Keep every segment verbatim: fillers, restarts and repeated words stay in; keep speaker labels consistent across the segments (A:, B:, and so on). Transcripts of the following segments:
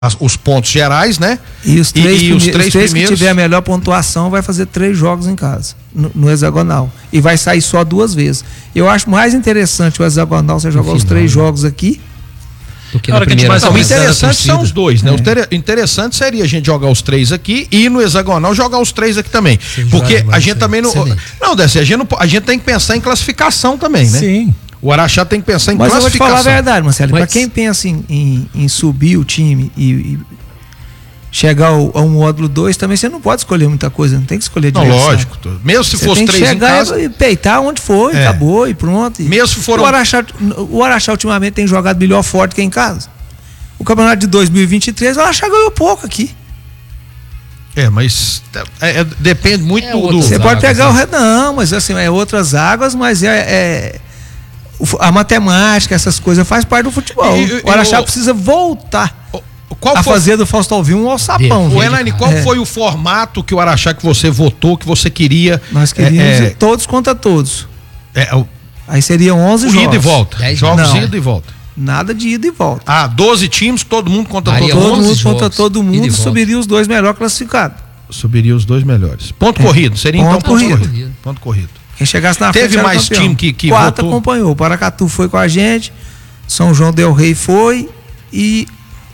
A: as, os pontos gerais, né?
B: E os três,
A: e, e os três,
B: os três
A: primeiros...
B: que tiver a melhor pontuação vai fazer três jogos em casa, no, no hexagonal. E vai sair só duas vezes. Eu acho mais interessante o hexagonal, você jogar os três jogos aqui.
C: Do que na primeira.
A: Não, o interessante são os dois, né? É. O interessante seria a gente jogar os três aqui e no hexagonal jogar os três aqui também. Sim, porque a gente também não. Excelente. Não, Décio, a gente não, a gente tem que pensar em classificação também, né?
B: Sim.
A: O Araxá tem que pensar em
B: Mas
A: classificação.
B: Mas eu vou te falar a verdade, Marcelo. Mas... Para quem pensa em, em, em subir o time e, e chegar ao, a um módulo dois, também você não pode escolher muita coisa, não tem que escolher
A: não, lógico. Mesmo se você fosse três em casa...
B: e peitar onde foi, é. acabou e pronto. E
A: mesmo se for...
B: O Araxá, o Araxá ultimamente tem jogado melhor forte que em casa. O campeonato de dois mil e vinte e três, o Araxá ganhou pouco aqui.
A: É, mas é, é, depende muito é do...
B: Você pode pegar né? o... Não, mas assim, é outras águas, mas é... é a matemática, essas coisas faz parte do futebol. E, e, o Araxá eu, precisa voltar qual a foi, fazer do Fausto Alvim um alçapão.
A: O Elaine, qual é. foi o formato que o Araxá que você votou, que você queria?
B: Nós queríamos é, todos contra todos.
A: É, o,
B: Aí seriam onze jogos.
A: Ida e volta. Jogos ida e volta.
B: Nada de ida e volta.
A: Ah, doze times, todo mundo contra todo,
B: todo mundo.
A: Jogos,
B: contra todo mundo, subiria os dois melhores classificados.
A: Subiria os dois melhores. Ponto é. corrido, seria
B: ponto
A: então
B: corrido.
A: ponto corrido. Ponto corrido.
B: Quem chegasse na
A: Teve
B: frente
A: mais time que, que
B: Quatro
A: votou?
B: acompanhou. O Paracatu foi com a gente, São João del Rei foi e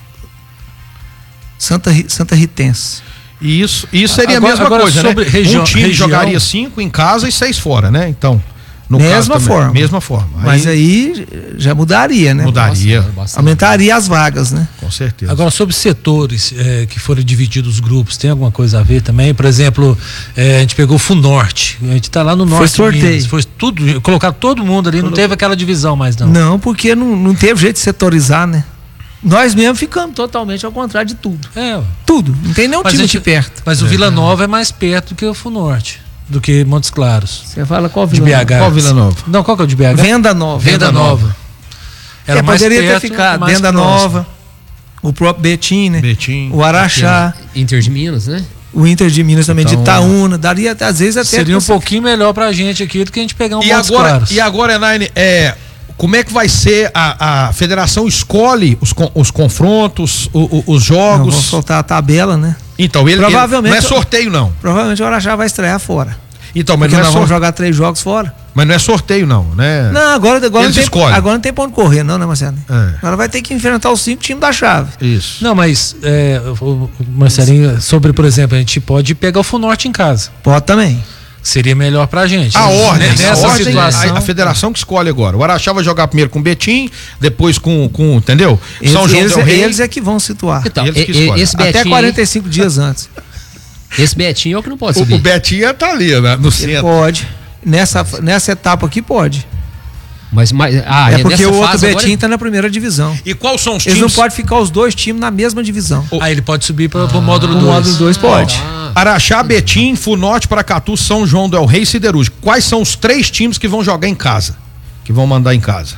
B: Santa, Santa Ritense.
A: E isso, isso seria
B: agora,
A: a mesma
B: agora
A: coisa,
B: sobre
A: né?
B: Região,
A: um time
B: região,
A: jogaria cinco em casa e seis fora, né? Então, no
B: mesma
A: caso
B: forma.
A: Também, mesma forma.
B: Mas aí, aí já mudaria, né?
A: Mudaria.
B: Nossa, aumentaria as vagas, né?
A: Com certeza.
D: Agora, sobre setores é, que foram divididos os grupos, tem alguma coisa a ver também? Por exemplo, é, a gente pegou o Funorte, a gente tá lá no norte.
B: Foi sorteio.
D: Minas, foi tudo, colocar todo mundo ali, Colocou. Não teve aquela divisão mais não.
B: Não, porque não, não teve jeito de setorizar, né? Nós mesmos ficamos totalmente ao contrário de tudo.
D: É.
B: Tudo. Não tem nenhum
D: mas
B: time
D: gente,
B: aqui perto.
D: Mas é. o Vila Nova é mais perto do que o Funorte. Do que Montes Claros.
B: Você fala qual Vila
D: de B H?
A: Qual Vila Nova?
D: Não, qual que é o de B H?
B: Venda Nova.
D: Venda, Venda Nova. Nova.
B: Era é, mais poderia perto, ter ficado. Venda próximo. Nova. O próprio Betim, né?
A: Betim.
B: O Araxá.
C: Inter de Minas, né?
B: O Inter de Minas também, então, de Itaúna. Daria, às vezes, até...
D: Seria um pouquinho melhor pra gente aqui do que a gente pegar um
A: e
D: Montes
A: agora,
D: Claros.
A: E agora, Elaine, é... como é que vai ser a, a federação escolhe os, os confrontos, os, os jogos? Não,
B: vamos soltar a tabela, né?
A: Então, ele,
B: provavelmente,
A: ele não é sorteio, não.
B: Provavelmente o Araxá vai estrear fora.
A: Então, mas
B: Porque
A: não é
B: nós
A: sor...
B: vamos jogar três jogos fora.
A: Mas não é sorteio, não, né?
B: Não, agora, agora, não, tem, agora não tem pra onde correr, não, né, Marcelo?
A: É.
B: Agora vai ter que enfrentar os cinco times da chave.
A: Isso.
D: Não, mas, é, o Marcelinho, sobre, por exemplo, a gente pode pegar o Funorte em casa.
B: Pode também.
D: Seria melhor pra gente.
A: A ordem,
D: nessa
A: a ordem,
D: situação.
A: A, a federação que escolhe agora. O Araxá vai jogar primeiro com o Betim, depois com, com entendeu?
B: Eles, São João eles, del Rei. Eles é que vão situar.
C: Então,
A: eles que
C: e, esse Betim,
B: até quarenta e cinco dias antes.
C: Esse Betinho é o que não pode subir.
A: O, o Betinho tá ali, né? No centro.
B: Pode. Nessa, nessa etapa aqui pode.
C: Mas, mas ah,
B: é porque o outro Betinho agora... tá na primeira divisão.
A: E quais são os
B: Eles
A: times?
B: Eles não podem ficar os dois times na mesma divisão.
D: O... Ah, ele pode subir para o
B: ah,
D: módulo dois.
B: O módulo dois pode.
A: Ah. Araxá, Betim, Funorte, Paracatu, São João del Rei e Siderúrgica. Quais são os três times que vão jogar em casa? Que vão mandar em casa?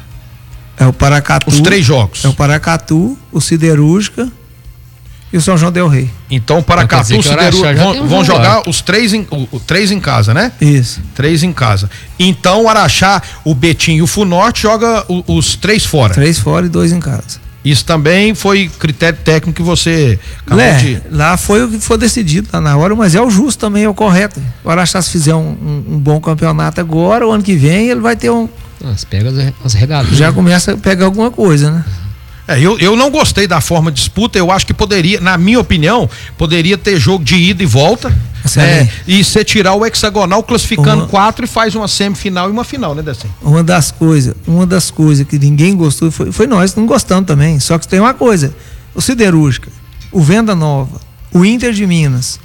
B: É o Paracatu.
A: Os três jogos.
B: É o Paracatu, o Siderúrgica e o São João del Rei.
A: Então o Paracatu e o Siderúrgica vão, vão jogar os três em, o, o, três em casa, né?
B: Isso.
A: Três em casa. Então o Araxá, o Betim e o Funorte joga o, os três fora.
B: Três fora e dois em casa.
A: Isso também foi critério técnico que você
B: acabou é, de... Lá foi o que foi decidido lá na hora, mas é o justo também, é o correto. O Araxá, se fizer um, um, um bom campeonato agora, o ano que vem ele vai ter um...
C: Nossa, pega as, as regadas.
B: Já começa a pegar alguma coisa, né?
A: É, eu, eu não gostei da forma de disputa, eu acho que poderia, na minha opinião, poderia ter jogo de ida e volta, é, e você tirar o hexagonal classificando uma, quatro e faz uma semifinal e uma final, né, Decinho?
B: Uma das coisas, uma das coisas que ninguém gostou foi, foi nós, não gostamos também, só que tem uma coisa, o Siderúrgica, o Venda Nova, o Inter de Minas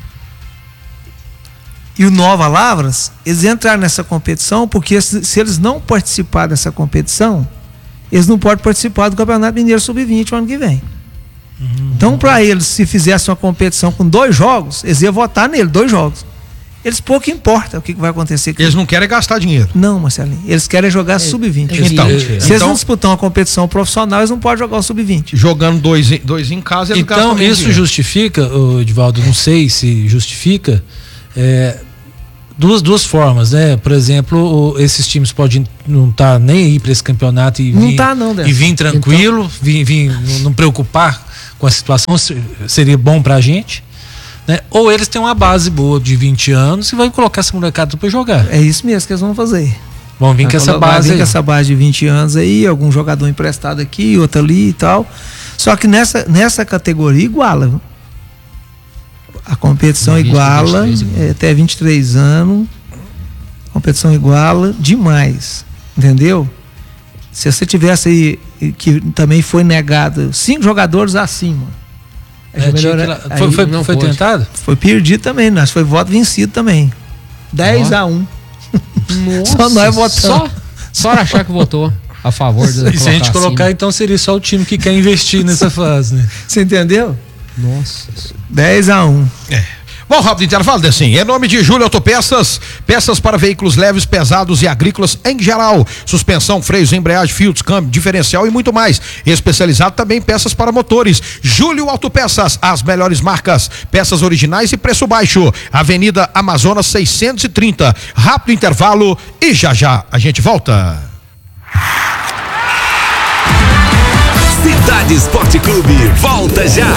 B: e o Nova Lavras, eles entraram nessa competição porque se, se eles não participarem dessa competição, eles não podem participar do Campeonato Mineiro sub vinte o ano que vem. Uhum. Então, para eles, se fizessem uma competição com dois jogos, eles iam votar nele, dois jogos. Eles pouco importa o que vai acontecer.
A: Eles não querem gastar dinheiro.
B: Não, Marcelinho. Eles querem jogar é, sub vinte.
A: Então,
B: se eles então, não disputar uma competição profissional, eles não podem jogar o sub vinte.
A: Jogando dois, dois em casa, eles
D: então, isso dinheiro. Justifica, Edivaldo, não sei se justifica, é, duas, duas formas, né? Por exemplo, o, esses times podem não estar tá nem aí para esse campeonato e
B: não
D: vir,
B: tá, não,
D: e vir tranquilo, então... vir, vir não, não preocupar com a situação, seria bom pra gente, né? Ou eles têm uma base boa de vinte anos e vão colocar essa molecada para jogar.
B: É isso mesmo que eles vão fazer.
D: Vão vir com essa base
B: aí. com essa base de vinte anos aí, algum jogador emprestado aqui, outro ali e tal. Só que nessa, nessa categoria iguala. A competição iguala, vinte e três, é, até vinte e três anos. A competição iguala demais. Entendeu? Se você tivesse aí, que também foi negado, cinco jogadores acima.
D: É, melhor, ela, aí, foi foi, foi tentado?
B: Foi perdido também, nós foi voto vencido também. dez a um.
C: Nossa,
B: só nós votamos.
C: Só, só achar que votou a favor da
D: E se a gente colocar, acima. Então seria só o time que quer investir nessa fase, né?
B: Você entendeu?
C: Nossa.
B: dez a um.
A: É. Bom, rápido intervalo, assim, em nome de Júlio Autopeças, peças para veículos leves, pesados e agrícolas em geral, suspensão, freios, embreagem, filtros, câmbio, diferencial e muito mais, especializado também em peças para motores. Júlio Autopeças, as melhores marcas, peças originais e preço baixo, Avenida Amazonas seiscentos e trinta, rápido intervalo e já já a gente volta.
E: Cidade Esporte Clube, volta já!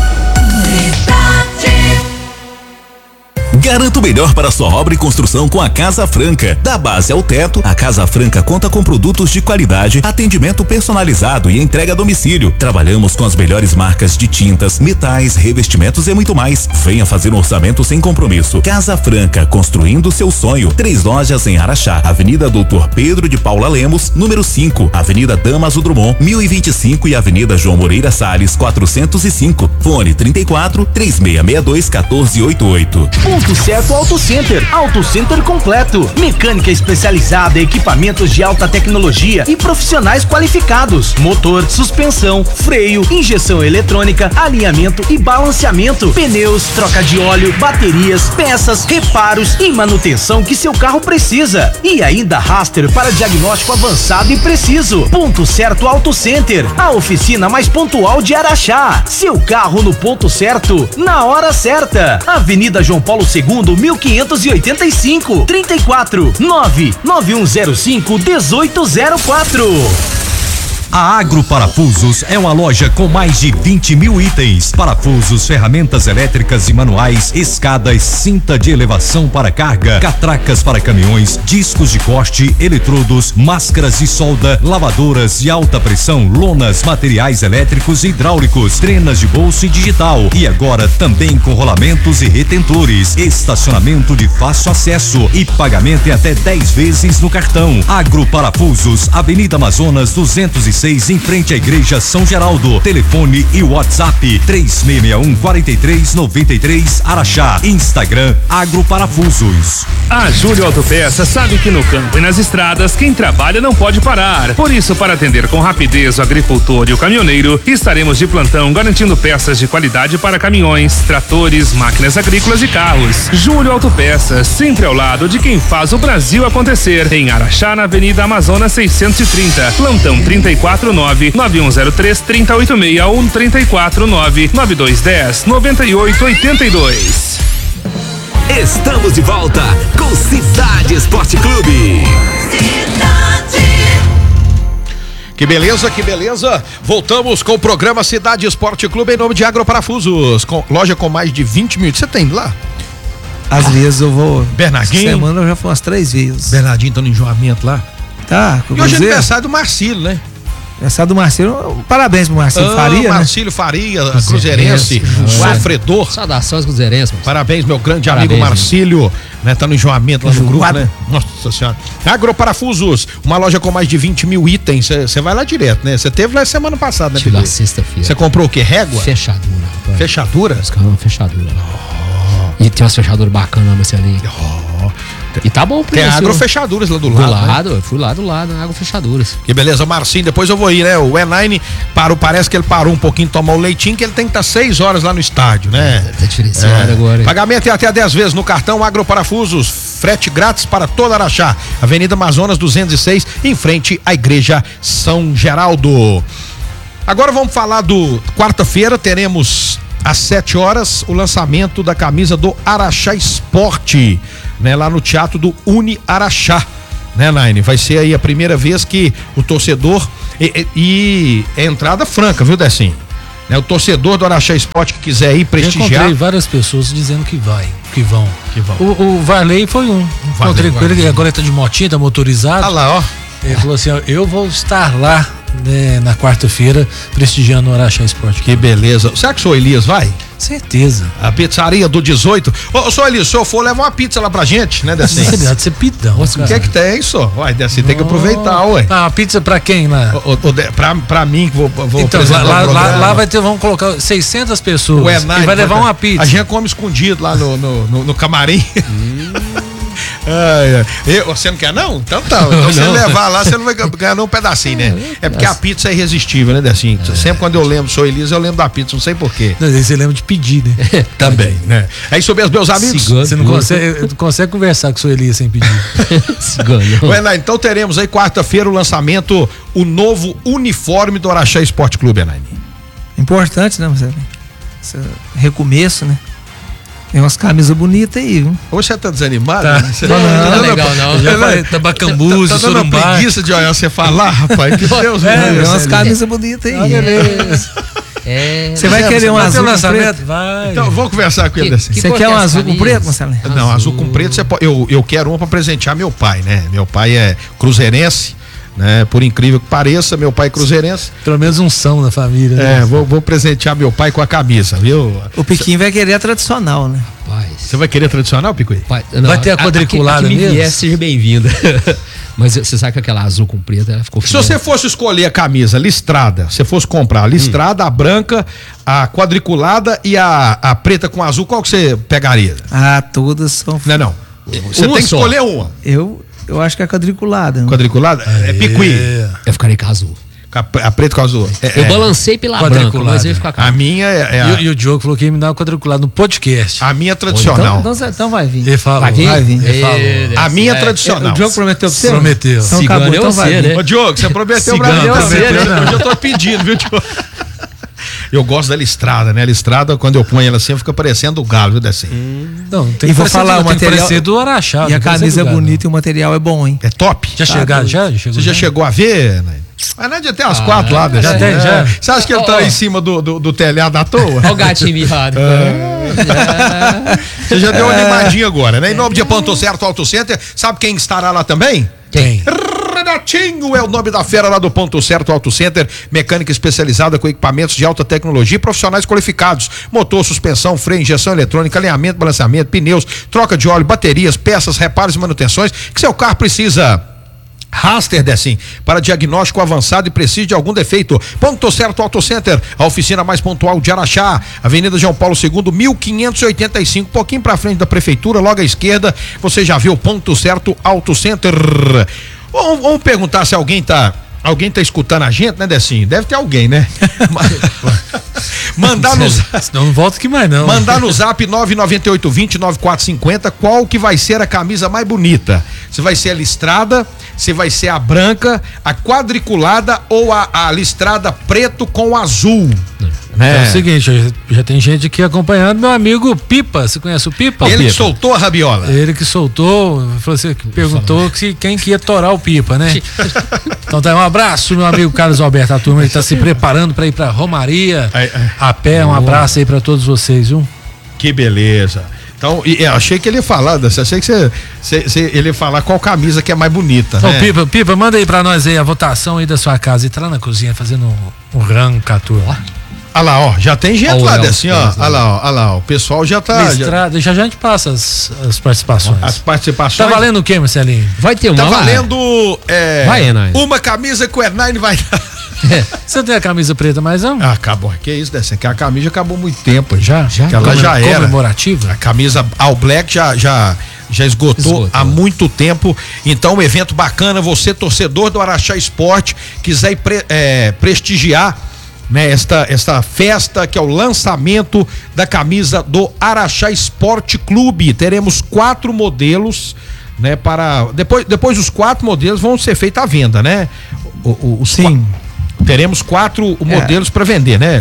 E: Garanta o melhor para sua obra e construção com a Casa Franca. Da base ao teto, a Casa Franca conta com produtos de qualidade, atendimento personalizado e entrega a domicílio. Trabalhamos com as melhores marcas de tintas, metais, revestimentos e muito mais. Venha fazer um orçamento sem compromisso. Casa Franca, construindo seu sonho. Três lojas em Araxá, Avenida Doutor Pedro de Paula Lemos, número cinco, Avenida Damaso Drummond, mil e vinte e cinco e Avenida João Moreira Salles, quatrocentos e cinco. Fone trinta e quatro, três seis seis dois, um quatro oito oito.
F: Ponto certo Auto Center. Auto Center completo. Mecânica especializada, equipamentos de alta tecnologia e profissionais qualificados. Motor, suspensão, freio, injeção eletrônica, alinhamento e balanceamento, pneus, troca de óleo, baterias, peças, reparos e manutenção que seu carro precisa. E ainda Raster para diagnóstico avançado e preciso. Ponto certo Auto Center. A oficina mais pontual de Araxá. Seu carro no ponto certo, na hora certa. Avenida João Paulo segundo, mil quinhentos e oitenta e cinco, trinta e quatro, nove nove um zero cinco, um oito zero quatro.
G: A Agro Parafusos é uma loja com mais de vinte mil itens, parafusos, ferramentas elétricas e manuais, escadas, cinta de elevação para carga, catracas para caminhões, discos de corte, eletrodos, máscaras de solda, lavadoras de alta pressão, lonas, materiais elétricos e hidráulicos, trenas de bolso e digital e agora também com rolamentos e retentores, estacionamento de fácil acesso e pagamento em até dez vezes no cartão. Agro Parafusos, Avenida Amazonas duzentos e seis, em frente à Igreja São Geraldo. Telefone e WhatsApp três seis seis um, quatro três nove três, Araxá. Instagram Agroparafusos.
H: A Júlio Autopeças sabe que no campo e nas estradas quem trabalha não pode parar. Por isso, para atender com rapidez o agricultor e o caminhoneiro, estaremos de plantão garantindo peças de qualidade para caminhões, tratores, máquinas agrícolas e carros. Júlio Autopeças, sempre ao lado de quem faz o Brasil acontecer. Em Araxá, na Avenida Amazonas seiscentos e trinta. Plantão trinta e quatro nove nove um zero três, três zero oito seis ou trinta e quatro nove nove dois um zero, nove oito oito dois.
E: Estamos de volta com Cidade Esporte Clube.
A: Cidade. Que beleza, que beleza. Voltamos com o programa Cidade Esporte Clube em nome de Agroparafusos. Com, loja com mais de vinte mil. Você tem lá?
B: Às ah, vezes eu vou.
A: Bernardinho.
B: Essa semana eu já fui umas três vezes.
A: Bernardinho tá no enjoamento lá.
B: Tá.
A: E hoje é aniversário do Marcílio, né?
B: Aniversário do Marcílio. Parabéns pro Marcílio ah, Faria.
A: Marcílio
B: né?
A: Faria, cruzeirense, sofredor.
C: Saudações cruzeirenses.
A: Parabéns, meu grande
C: Parabéns,
A: amigo Marcílio, né? Tá no enjoamento lá no grupo,
B: Enjoado.
A: né? Nossa senhora. Agroparafusos, uma loja com mais de vinte mil itens. Você vai lá direto, né? Você teve lá semana passada, né?
C: Tive lá sexta-feira.
A: Você comprou o quê? Régua?
C: Fechadura. Rapaz.
A: Fechadura?
C: Uma fechadura. Oh. E tem umas fechaduras bacanas, Marcelinho. Oh. E tá bom o preço.
A: Tem agrofechaduras lá do lado.
C: Do lado,
A: né?
C: eu fui lá do lado, agrofechaduras.
A: Que beleza, Marcinho, depois eu vou ir, né? O E nove parou, parece que ele parou um pouquinho, tomou o leitinho, que ele tem que estar seis horas lá no estádio, né?
C: Tá diferenciado é. agora. Hein?
A: Pagamento é até dez vezes no cartão Agroparafusos, frete grátis para toda Araxá. Avenida Amazonas duzentos e seis, em frente à Igreja São Geraldo. Agora vamos falar do quarta-feira, teremos às sete horas o lançamento da camisa do Araxá Esporte. né, lá no Teatro do Uni Araxá, né, Naine? Vai ser aí a primeira vez que o torcedor e, e, e é entrada franca, viu, Decinho? Né, o torcedor do Araxá Esporte que quiser ir prestigiar.
D: Eu encontrei várias pessoas dizendo que vai, que vão.
A: Que vão.
D: O, o Varley foi um. Encontrei com ele, agora ele tá de motinha, tá motorizado.
A: Ah lá, ó.
D: Ele falou assim, ó, eu vou estar lá, né, na quarta-feira prestigiando o Araxá Esporte.
A: Que beleza. Será que o senhor Elias vai?
D: Certeza.
A: A pizzaria do dezoito. Ô, ô senhor Elias, se eu for, leva uma pizza lá pra gente, né, Decinho?
D: Você deve ser pidão.
A: O que é que tem, senhor? Uai, Decinho, tem que aproveitar, ué.
D: Ah, pizza pra quem lá?
A: O, o, o, pra, pra mim, que vou, vou
D: Então, lá,
A: apresentar
D: lá,
A: o
D: lá,
A: programa.
D: lá vai ter, vamos colocar seiscentas pessoas.
A: O Enai
D: e vai levar uma pizza.
A: A gente come escondido lá no, no, no, no camarim. Hum. Ah, é. Eu, você não quer não? Então tá. Então você levar lá, você não vai ganhar nem um pedacinho, né? É porque a pizza é irresistível, né, Decinho? É. Sempre quando eu lembro, sou Elisa, eu lembro da pizza, não sei porquê.
D: Você lembra de pedir, né?
A: Também, né? É isso mesmo, meus amigos.
D: Cigano. Você não consegue, não consegue conversar com o seu Elias sem pedir.
A: Enaine, então teremos aí quarta-feira o lançamento, o novo uniforme do Araxá Esporte Clube, Enaine.
B: Importante, né, Marcelo? Esse recomeço, né? Tem umas camisas bonitas aí, viu?
A: Hoje você tá desanimado?
D: Tá.
A: Né? Você
C: não,
A: tá,
C: não,
A: tá,
C: não, legal, não.
D: Já falei, tabacambus,
A: tá, tá dando
D: surumbar.
A: preguiça de olhar você falar, rapaz. Que Deus
B: é,
A: me
B: tem umas camisas bonitas aí.
D: Ah, beleza.
C: É,
B: você vai querer um
D: vai
B: azul
D: ter
B: com
D: lançamento?
B: preto?
D: Vai.
A: Então, vamos conversar com ele assim.
B: Você quer um azul com preto, Marcelo?
A: Não, azul com preto, você pode, eu, eu quero uma pra presentear meu pai, né? Meu pai é cruzeirense, né? Por incrível que pareça, meu pai é cruzeirense.
D: Pelo menos um são da família, né?
A: É, vou, vou presentear meu pai com a camisa, viu?
B: O Piquinho vai querer a tradicional, né?
A: Você vai querer a tradicional, Picuí?
D: Vai, não, vai ter a quadriculada
C: a, a, a que me
D: mesmo?
C: vier, seja bem-vinda. Mas você sabe que aquela azul com preto, ela ficou...
A: Se você fosse escolher a camisa listrada, se fosse comprar a listrada, hum. a branca, a quadriculada e a, a preta com azul, qual que você pegaria?
B: Ah, todas são...
A: Não, não. Você
C: uma
A: tem que
C: só.
A: escolher uma.
B: Eu, eu acho que é a quadriculada. Né?
A: Quadriculada? É, é Picuí.
C: Eu ficarei com a azul.
A: A, a preta com a azul. É,
C: eu balancei pela branca, mas eu ia ficar com
A: a minha é, é a...
D: E, e o Diogo falou que ia me dar uma quadriculada no podcast.
A: A minha é tradicional.
B: Então, então, então vai vir.
D: Ele falou.
C: Vai vir?
B: Vai vir.
D: Ele falou.
C: É,
A: a minha é
C: é,
A: tradicional.
B: O Diogo prometeu pra você?
D: Prometeu.
B: Então
C: Cigano
B: acabou,
C: é
B: então
C: você,
B: vai vir.
C: né?
A: Ô, Diogo, você prometeu pra mim.
D: Cigano é você,
A: Prometeu,
D: né?
A: eu já tô pedindo, viu, Diogo? Eu gosto da listrada, né? A listrada, quando eu ponho ela assim, fica parecendo o galo, viu, Decinho?
D: Hum. Não, tem
B: E
D: que
B: vou
D: parecer
B: falar,
D: do,
B: o
D: tem que
B: material-
D: parecer do Araxá.
B: E a
D: não pode ser
B: camisa é
D: do galo,
B: bonita e o material é bom, hein?
A: É top.
D: Já
B: Tá
D: chegaram?
B: doido.
D: Já? Já chegou?
A: Você já chegou a ver, né? A Nádia tem umas
C: Ah,
A: quatro lá,
C: já
A: Decinho.
D: tem,
A: É.
D: já.
A: Você acha que ele
C: Ó,
A: tá
C: ó.
A: em cima do, do, do telhado à toa?
C: Olha o gatinho mirrado.
A: Você já deu uma animadinha agora, né? Em nome de Ponto Certo Auto Center, sabe quem estará lá também?
D: Quem?
A: Renatinho é o nome da fera lá do Ponto Certo Auto Center, mecânica especializada com equipamentos de alta tecnologia e profissionais qualificados, motor, suspensão, freio, injeção eletrônica, alinhamento, balanceamento, pneus, troca de óleo, baterias, peças, reparos e manutenções que seu carro precisa. Raster, Decim, para diagnóstico avançado e preciso de algum defeito. Ponto Certo Auto Center, a oficina mais pontual de Araxá, Avenida João Paulo segundo, mil quinhentos e oitenta e cinco, pouquinho pra frente da prefeitura, logo à esquerda, você já viu Ponto Certo Auto Center. Vamos, vamos perguntar se alguém tá, alguém tá escutando a gente, né, Decinho? Deve ter alguém, né? Mandar no
D: Senão não volta aqui mais não.
A: Mandar no zap nove nove oito dois zero nove quatro cinco zero qual que vai ser a camisa mais bonita. Se vai ser a listrada, se vai ser a branca, a quadriculada ou a, a listrada preto com azul.
D: É, é o seguinte, já, já tem gente aqui acompanhando meu amigo Pipa. Você conhece o Pipa?
A: Ele
D: o
A: que
D: Pipa.
A: soltou a rabiola.
D: Ele que soltou, falou assim, que perguntou que quem que ia torar o Pipa, né? Então tá, um abraço, meu amigo Carlos Alberto, a turma ele tá se preparando para ir pra Romaria,
A: Ai, ai.
D: a pé, um abraço aí pra todos vocês, viu?
A: Que beleza. Então, e, eu achei que ele ia falar, achei que você, você, você, ele ia falar qual camisa que é mais bonita.
D: Ô,
A: né?
D: Pipa, Pipa, manda aí pra nós aí a votação aí da sua casa e tá lá na cozinha fazendo um, um rango com a turma.
A: Olha lá, ó, já tem gente
C: Ó,
A: lá,
C: Léo,
A: assim, ó, olha lá, ó, olha lá, ó, o pessoal já tá... Já,
D: Listrada, já já a gente passa as, as participações.
A: as participações...
D: Tá valendo o quê, Marcelinho?
C: Vai ter uma
A: Tá
C: lá?
A: valendo é,
C: Vai, Hernani.
A: uma camisa que o Hernani vai dar.
D: Você não tem a camisa preta mais não?
A: Ah, acabou. Que isso, dessa? Que a camisa acabou há muito tempo.
D: Já?
A: Já? Que ela
D: Comem-
A: já era.
D: Comemorativa?
A: A camisa All Black já, já, já esgotou,
C: Esgotou.
A: há muito tempo. Então, um evento bacana. Você, torcedor do Araxá Esporte, quiser ir pre- é, prestigiar, né, esta, esta festa que é o lançamento da camisa do Araxá Esporte Clube. Teremos quatro modelos, né? Para depois, depois os quatro modelos vão ser feitos à venda, né? O, o, os
B: Sim.
A: qua- teremos quatro modelos para vender, né?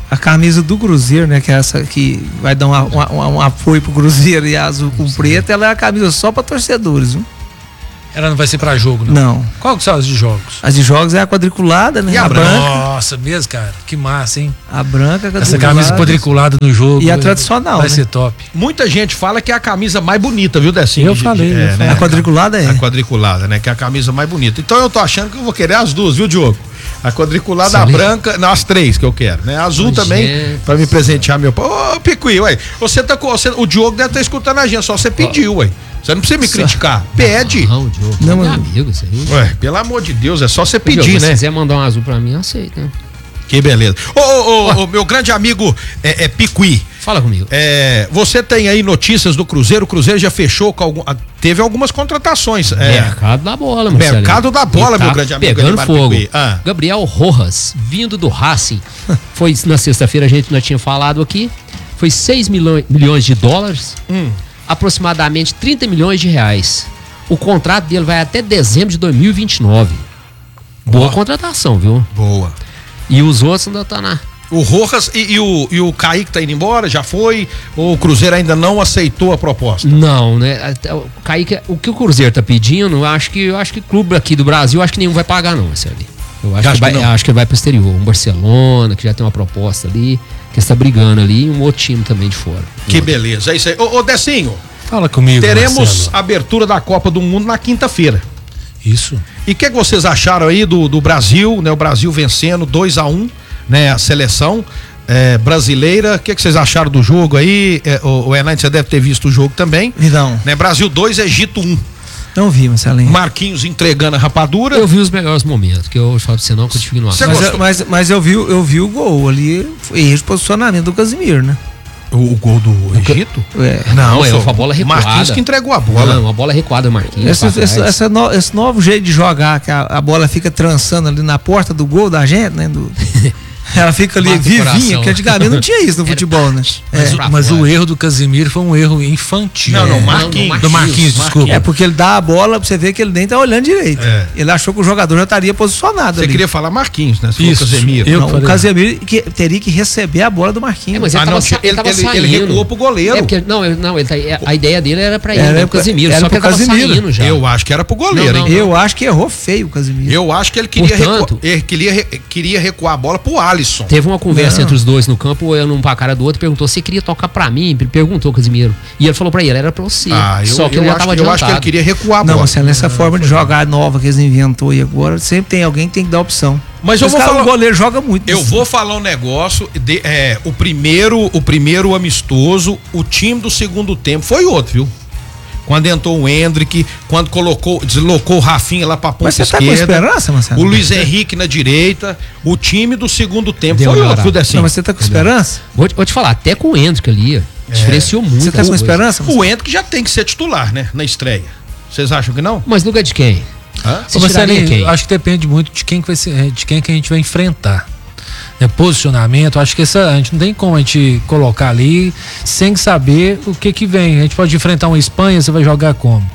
B: A camisa do Cruzeiro, né? Que é essa que vai dar uma, uma, um apoio pro Cruzeiro e azul com preto, ela é a camisa só pra torcedores, viu?
D: Ela não vai ser pra jogo, não?
B: Não.
D: Qual que são as de jogos?
B: As de jogos é a quadriculada, né?
D: E a,
B: a
D: branca. Nossa, mesmo, cara. Que massa, hein?
B: A branca, a
D: essa camisa quadriculada no jogo.
B: E a tradicional,
D: vai
B: né?
D: ser top.
A: Muita gente fala que é a camisa mais bonita, viu, Decinho?
D: Eu falei.
A: É,
D: eu
A: né?
D: falei.
B: A quadriculada é.
A: A quadriculada, né? Que é a camisa mais bonita. Então eu tô achando que eu vou querer as duas, viu, Diogo? A quadriculada, a branca, não, as três que eu quero, né? A azul também, gente, pra me presentear meu pai. Ô, Picuí, ué, você tá com. Você, o Diogo deve estar escutando a gente, só você pediu, ué. Você não precisa me criticar. Pede.
C: Não, o Diogo. Não, meu amigo, isso aí.
A: Ué, pelo amor de Deus, é só você pedir,
C: Diogo,
A: né?
C: Se quiser mandar um azul pra mim, eu aceito, né?
A: Que beleza. Ô, ô, ô, meu grande amigo é, é Picuí.
C: Fala comigo.
A: É, você tem aí notícias do Cruzeiro? O Cruzeiro já fechou com algum. Teve algumas contratações. É,
C: mercado da bola, Marcelo.
A: Mercado da bola,
C: tá
A: meu grande amigo.
C: Pegando fogo.
A: Ah.
C: Gabriel Rojas, vindo do Racing. Foi na sexta-feira, a gente não tinha falado aqui. Foi seis milhões de dólares.
A: Hum.
C: Aproximadamente trinta milhões de reais. O contrato dele vai até dezembro de dois mil e vinte e nove. Boa, Boa contratação, viu?
A: Boa.
C: E os outros ainda tá na...
A: O Rojas e, e, o, e o Kaique tá indo embora, já foi? Ou o Cruzeiro ainda não aceitou a proposta?
C: Não, né? O Kaique, o que o Cruzeiro tá pedindo, eu acho que eu acho que clube aqui do Brasil, eu acho que nenhum vai pagar não, esse ali. Eu acho, que, vai, que acho que ele vai pro exterior. Um Barcelona, que já tem uma proposta ali, que está brigando ali, e um outro time também de fora.
A: Que beleza, é isso aí. Ô, ô Decinho.
D: Fala comigo,
A: teremos
D: Marcelo.
A: abertura da Copa do Mundo na quinta-feira.
D: Isso.
A: E o que, que vocês acharam aí do, do Brasil, né? O Brasil vencendo dois a um, né? A seleção é, brasileira. O que, que vocês acharam do jogo aí? É, o, o Hernandes, você deve ter visto o jogo também.
B: Não.
A: Né? Brasil dois, Egito um.
B: Não vi, Marcelinho.
A: Marquinhos entregando a rapadura.
C: Eu vi os melhores momentos, que eu falo pra você não, que eu tive no
B: mas, eu, mas, mas eu vi, eu vi o gol ali, erro de posicionamento do Casimiro, né?
A: O, o gol do Egito?
B: É.
C: Não, é uma bola recuada.
A: Marquinhos que entregou a bola.
C: Não, uma bola recuada, Marquinhos.
B: Esse, esse, essa no, esse novo jeito de jogar, que a, a bola fica trançando ali na porta do gol da gente, né? Do... Ela fica ali vivinha, porque antigamente não tinha isso no futebol, né?
D: Mas,
B: é.
D: mas o erro do Casimiro foi um erro infantil.
A: Não, não,
D: é.
A: Marquinhos.
D: Não, não, do Marquinhos, desculpa.
B: É porque ele dá a bola pra você ver que ele nem tá olhando direito. É. Ele achou que o jogador já estaria posicionado
A: você ali. Você queria falar Marquinhos, né? Se
D: isso,
A: o Casemiro.
B: Eu não, o Casemiro que, teria que receber a bola do Marquinhos.
C: É, mas ele,
A: ah,
C: tava,
A: não,
C: ele, ele tava
A: ele,
C: saindo.
A: Ele recuou pro goleiro.
C: É porque, não, não ele tá, a ideia dele era pra ele,
B: era,
C: né, o Casemiro,
B: era
C: só que ele tava
B: Casemiro.
C: saindo já.
A: Eu acho que era pro goleiro,
C: não, não,
A: hein?
B: Eu acho que errou feio o Casemiro.
A: Eu acho que ele queria,
C: Portanto,
A: recuar, ele queria, queria recuar a bola pro Alisson.
C: Teve uma conversa
B: não.
C: entre os dois no campo, olhando um pra cara do outro, perguntou, você queria tocar pra mim? Perguntou o Casimiro. E ele falou pra ele, era pra você.
A: Ah, eu,
C: só que
A: eu
C: ele já
A: acho,
C: tava
A: eu
C: adiantado.
A: acho que ele queria recuar a bola.
B: Não, Marcelo, nessa ah, forma de jogar nova que eles inventou aí agora, sempre tem alguém que tem que dar opção.
A: Mas eu vou falar,
B: o goleiro joga muito.
A: Eu vou falar um negócio, de, é, o primeiro, o primeiro amistoso, o time do segundo tempo foi outro, viu? Quando entrou o Hendrick, quando colocou, deslocou o Rafinha lá pra ponta
B: Mas você
A: esquerda.
B: Tá com esperança, Marcelo?
A: O Luiz Henrique na direita, o time do segundo tempo
C: Deu
A: foi
C: uma
A: outro, viu, Decinho?
B: Não, mas você tá com esperança?
C: Vou te, vou te falar, até com o Hendrick ali, é. diferenciou muito.
B: Você tá com esperança?
A: O Hendrick já tem que ser titular, né? Na estreia. Vocês acham que não?
C: Mas lugar de quem?
A: Hã?
C: Você
D: Ô,
C: tiraria quem?
D: Acho que depende muito de quem que vai ser, de quem que a gente vai enfrentar. Né, posicionamento, acho que essa, a gente não tem como a gente colocar ali sem saber o que que vem. A gente pode enfrentar uma Espanha, você vai jogar como?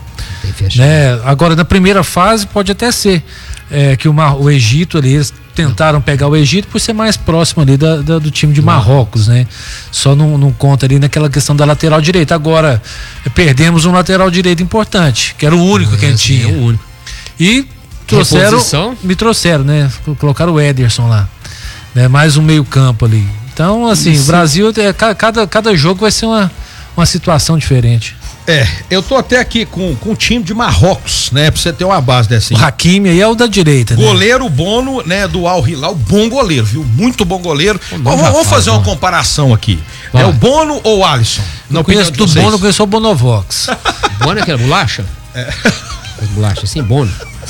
D: Né? Agora, na primeira fase, pode até ser é, que o, Mar, o Egito ali, eles tentaram pegar o Egito por ser mais próximo ali da, da, do time de Marrocos, né? Só não, não conta ali naquela questão da lateral direita. Agora, perdemos um lateral direito importante, que era o único é, que a gente tinha.
C: É o único.
D: E trouxeram,
C: Reposição?
D: me trouxeram, né? Colocaram o Ederson lá. Né? Mais um meio campo ali. Então, assim, o Brasil, é, cada, cada jogo vai ser uma, uma situação diferente.
A: É, eu tô até aqui com, com o time de Marrocos, né? Pra você ter uma base dessa.
D: O Hakimi aí é o da direita, né?
A: Goleiro Bono, né? Do Al Hilal, bom goleiro, viu? Muito bom goleiro. Bom, vamos faz, fazer uma bom. comparação aqui. Vai. É o Bono ou o Alisson?
D: Não conheço do Bono, eu conheço o Bonovox.
C: Bono é aquela bolacha? É. Bolacha assim, Bono.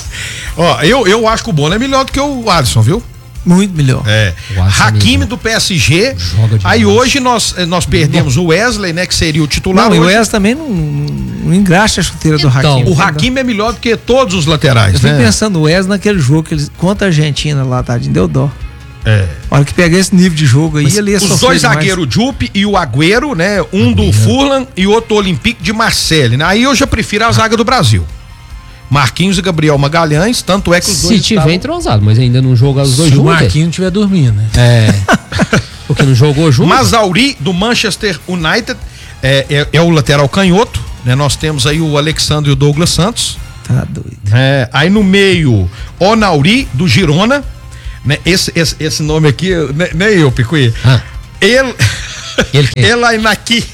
A: Ó, eu, eu acho que o Bono é melhor do que o Alisson, viu?
B: Muito melhor.
A: É. Hakimi do P S G. Aí hoje nós, nós perdemos o Wesley, né? Que seria o titular.
B: Não,
A: e
B: o Wesley também não, não engraxa a chuteira então, do Hakimi.
A: O Hakimi é melhor do que todos os laterais,
B: eu
A: né?
B: Eu fico pensando no Wesley naquele jogo que eles, contra a Argentina lá, tadinho, deu dó.
A: É.
B: A hora que pegar esse nível de jogo aí,
A: Mas
B: ele ia
A: os dois zagueiros, o Jupp e o Agüero, né? Um do Furlan e outro do Olympique de Marseille. Né? Aí eu já prefiro a zaga do Brasil. Marquinhos e Gabriel Magalhães, tanto é que os
C: Se
A: dois
C: tiver
A: estavam...
C: entrosado, mas ainda não joga os dois
D: Se
C: juntos.
D: Se o Marquinhos estiver dormindo, né?
C: É. O que não jogou junto?
A: Mazauri, do Manchester United, é, é, é o lateral canhoto, né? Nós temos aí o Alexandre e o Douglas Santos.
B: Tá doido.
A: É, aí no meio, Onauri, do Girona, né? Esse, esse, esse nome aqui, nem, nem eu, Picuí.
C: Ah.
A: El...
C: Ele quem?
A: Elainaki.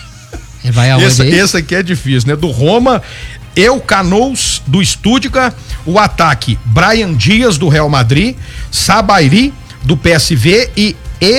C: Ele vai aonde
A: esse,
C: aí?
A: esse aqui é difícil, né? Do Roma, El Canous, do Stuttgart, o ataque, Brian Dias, do Real Madrid, Sabairi, do P S V e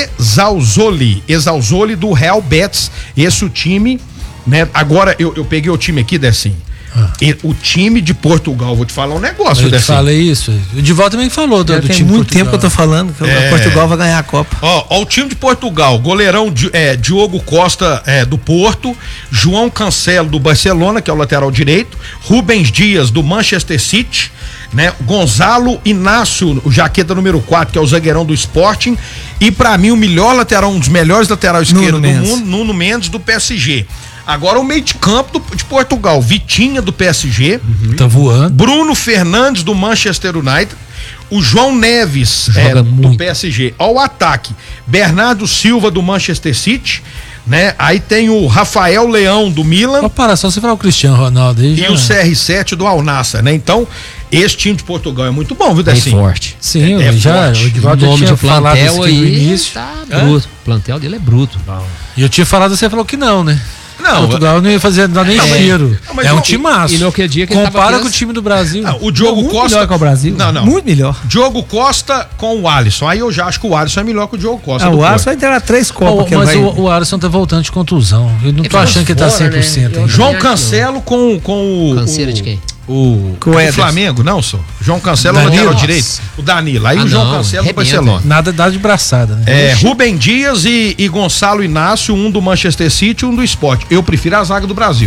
A: Exalzoli, Exalzoli do Real Betis. Esse o time, né? Agora eu, eu peguei o time aqui, Decinho. Ah. E o time de Portugal, vou te falar um negócio,
D: eu
A: Decinho.
D: te falei isso. O Dival também falou do,
B: Já
D: do
B: tem
D: time
B: muito
D: Portugal.
B: tempo que eu tô falando que
A: É.
B: o Portugal vai ganhar a Copa.
A: Ó, ó, o time de Portugal, goleirão Di- é, Diogo Costa é, do Porto, João Cancelo do Barcelona, que é o lateral direito, Rubens Dias do Manchester City, né? Gonzalo Inácio, o jaqueta número quatro, que é o zagueirão do Sporting, e pra mim o melhor lateral, um dos melhores laterais esquerdos do
B: Mendes.
A: mundo, Nuno Mendes do P S G. Agora o meio de campo do, de Portugal, Vitinha do P S G,
D: Tá voando.
A: Bruno Fernandes do Manchester United, o João Neves
C: Joga
A: é, do
C: muito.
A: P S G. Ao ataque, Bernardo Silva do Manchester City, né? Aí tem o Rafael Leão do Milan
D: Pode parar, só você falar o Cristiano Ronaldo aí.
A: e
D: já-
A: o C R sete do Al Nassr, né? Então, esse time de Portugal é muito bom, viu,
C: Bem
A: Decinho?
C: forte.
D: Sim,
A: É
D: já.
A: forte.
D: O
C: O
D: Dival já
C: nome
D: tinha
C: de
D: falado isso
C: plantel
D: aqui no
C: aí
D: início.
C: tá bruto. O plantel dele é bruto.
D: E eu tinha falado, você falou que não, né?
A: Não,
D: Portugal não ia fazer não dá nem
A: Não, mas-
D: cheiro.
A: não, mas
D: É um
A: o-
D: timaço.
C: e no aquele dia que ele tava
D: Compara
C: criança-
D: com o time do Brasil.
A: Ah, o Diogo
B: muito
A: Costa.
B: melhor que o Brasil.
A: Não, não.
B: Muito melhor.
A: Diogo Costa com o Alisson. Aí eu já acho que o Alisson é melhor que o Diogo Costa.
B: Ah,
A: do
B: o
A: Porto.
B: Alisson vai ter três Copas.
D: Oh,
B: que
D: mas
B: ele vai...
D: o, o Alisson tá voltando de contusão. Eu não
C: Ele
D: tô
C: foi
D: achando que ele tá
C: fora,
D: cem por cento
C: né?
D: ainda.
C: Eu-
A: João
C: também acho
A: Cancelo com, com o.
C: Canseira
A: o,
C: de quem?
A: O,
B: Com o
A: do
B: Ederson.
A: Flamengo, não, só. João Cancelo é o
D: Danilo.
A: lateral
C: Nossa.
A: direito. O Danilo. Aí
C: Ah,
A: o João
C: não,
A: Cancelo do
C: arrebenta.
A: Barcelona.
D: Nada dá de braçada, né?
A: É, Rubem Dias e, e Gonçalo Inácio, um do Manchester City e um do Sport. Eu prefiro a zaga do Brasil.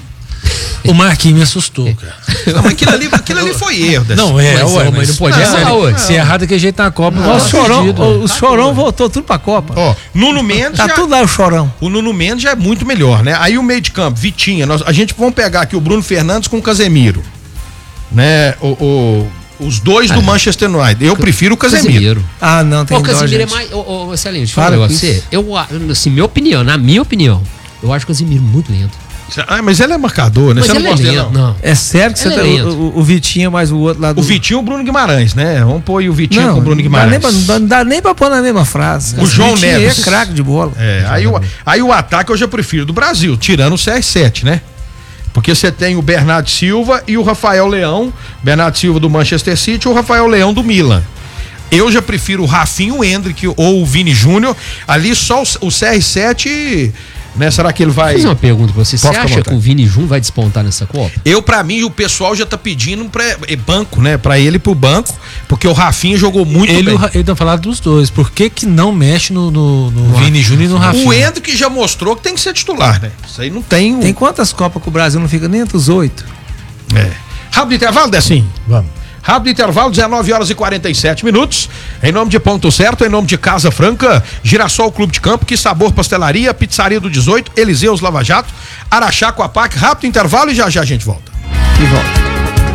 D: O Marquinhos me assustou, cara.
A: Não, mas aquilo ali, aquilo ali foi erro. Desse.
D: Não, é,
C: Mas,
D: ué,
C: ó, mas não podia
D: se,
C: errar, ué.
D: se errar daquele jeito na Copa,
B: Ó,
D: não,
B: o Chorão,
D: perdido,
B: o, o
C: Tá
B: Chorão
C: doido.
B: voltou tudo pra Copa.
A: Ó, Nuno Mendes.
B: Tá
A: já-
B: tudo lá o Chorão.
A: O Nuno Mendes já é muito melhor, né? Aí o meio de campo, Vitinha, nós, a gente vamos pegar aqui o Bruno Fernandes com o Casemiro, né? O, o- os dois do Manchester United. Eu prefiro o Casemiro.
B: Ah, não, tem
C: Pô, o
B: dó,
C: Casimiro é
B: gente.
C: mais. Ô, ô, Celinho, deixa eu falar
B: Para
C: um
B: com
C: negócio pra você. Eu, a- assim, minha opinião, na minha opinião, eu acho o Casimiro muito lento.
A: Ah, mas ele é marcador, né?
C: Mas
A: Você não
C: ele é
A: gosta dele,
C: lento,
A: não?
C: não.
B: É sério que você
C: Ele
B: tá,
C: é lento.
B: o, o, o Vitinho mais o outro lá do...
A: O Vitinho e o Bruno Guimarães, né? Vamos pôr aí o Vitinho
B: não,
A: com o Bruno
B: não dá,
A: Guimarães.
B: nem pra, não dá- não dá nem pra pôr na mesma frase.
A: O João
B: Vitinho
A: Neves.
B: é craque de bola.
A: É, aí o, aí o ataque eu já prefiro do Brasil, tirando o C R sete, né? Porque você tem o Bernardo Silva e o Rafael Leão, Bernardo Silva do Manchester City e o Rafael Leão do Milan. Eu já prefiro o Rafinho, o Hendrick ou o Vini Júnior. Ali só o, o C R sete, né? Será que ele vai...
C: Vou fazer uma pergunta pra você. Você
A: Pode ficar à
C: acha
A: vontade.
C: que o Vini Júnior vai despontar nessa Copa?
A: Eu, pra mim, o pessoal já tá pedindo pra, é, banco, né? Pra ele e pro banco, porque o Rafinha jogou muito
D: Ele,
A: bem.
D: o Ra- ele tá falando dos dois. Por que que não mexe no, no, no Vini Júnior e no Rafinha?
A: O Hendrick já mostrou que tem que ser titular, né? Isso aí não tem...
B: Tem quantas Copas que o Brasil não fica nem entre os oito?
A: É. Rápido intervalo, Decinho.
D: Vamos.
A: Rápido intervalo, dezenove horas e quarenta e sete minutos. Em nome de Ponto Certo, em nome de Casa Franca, Girassol Clube de Campo, Que Sabor Pastelaria, Pizzaria do dezoito, Eliseus Lava Jato, Araxá Coapac. Rápido intervalo e já já a gente volta.
B: E volta.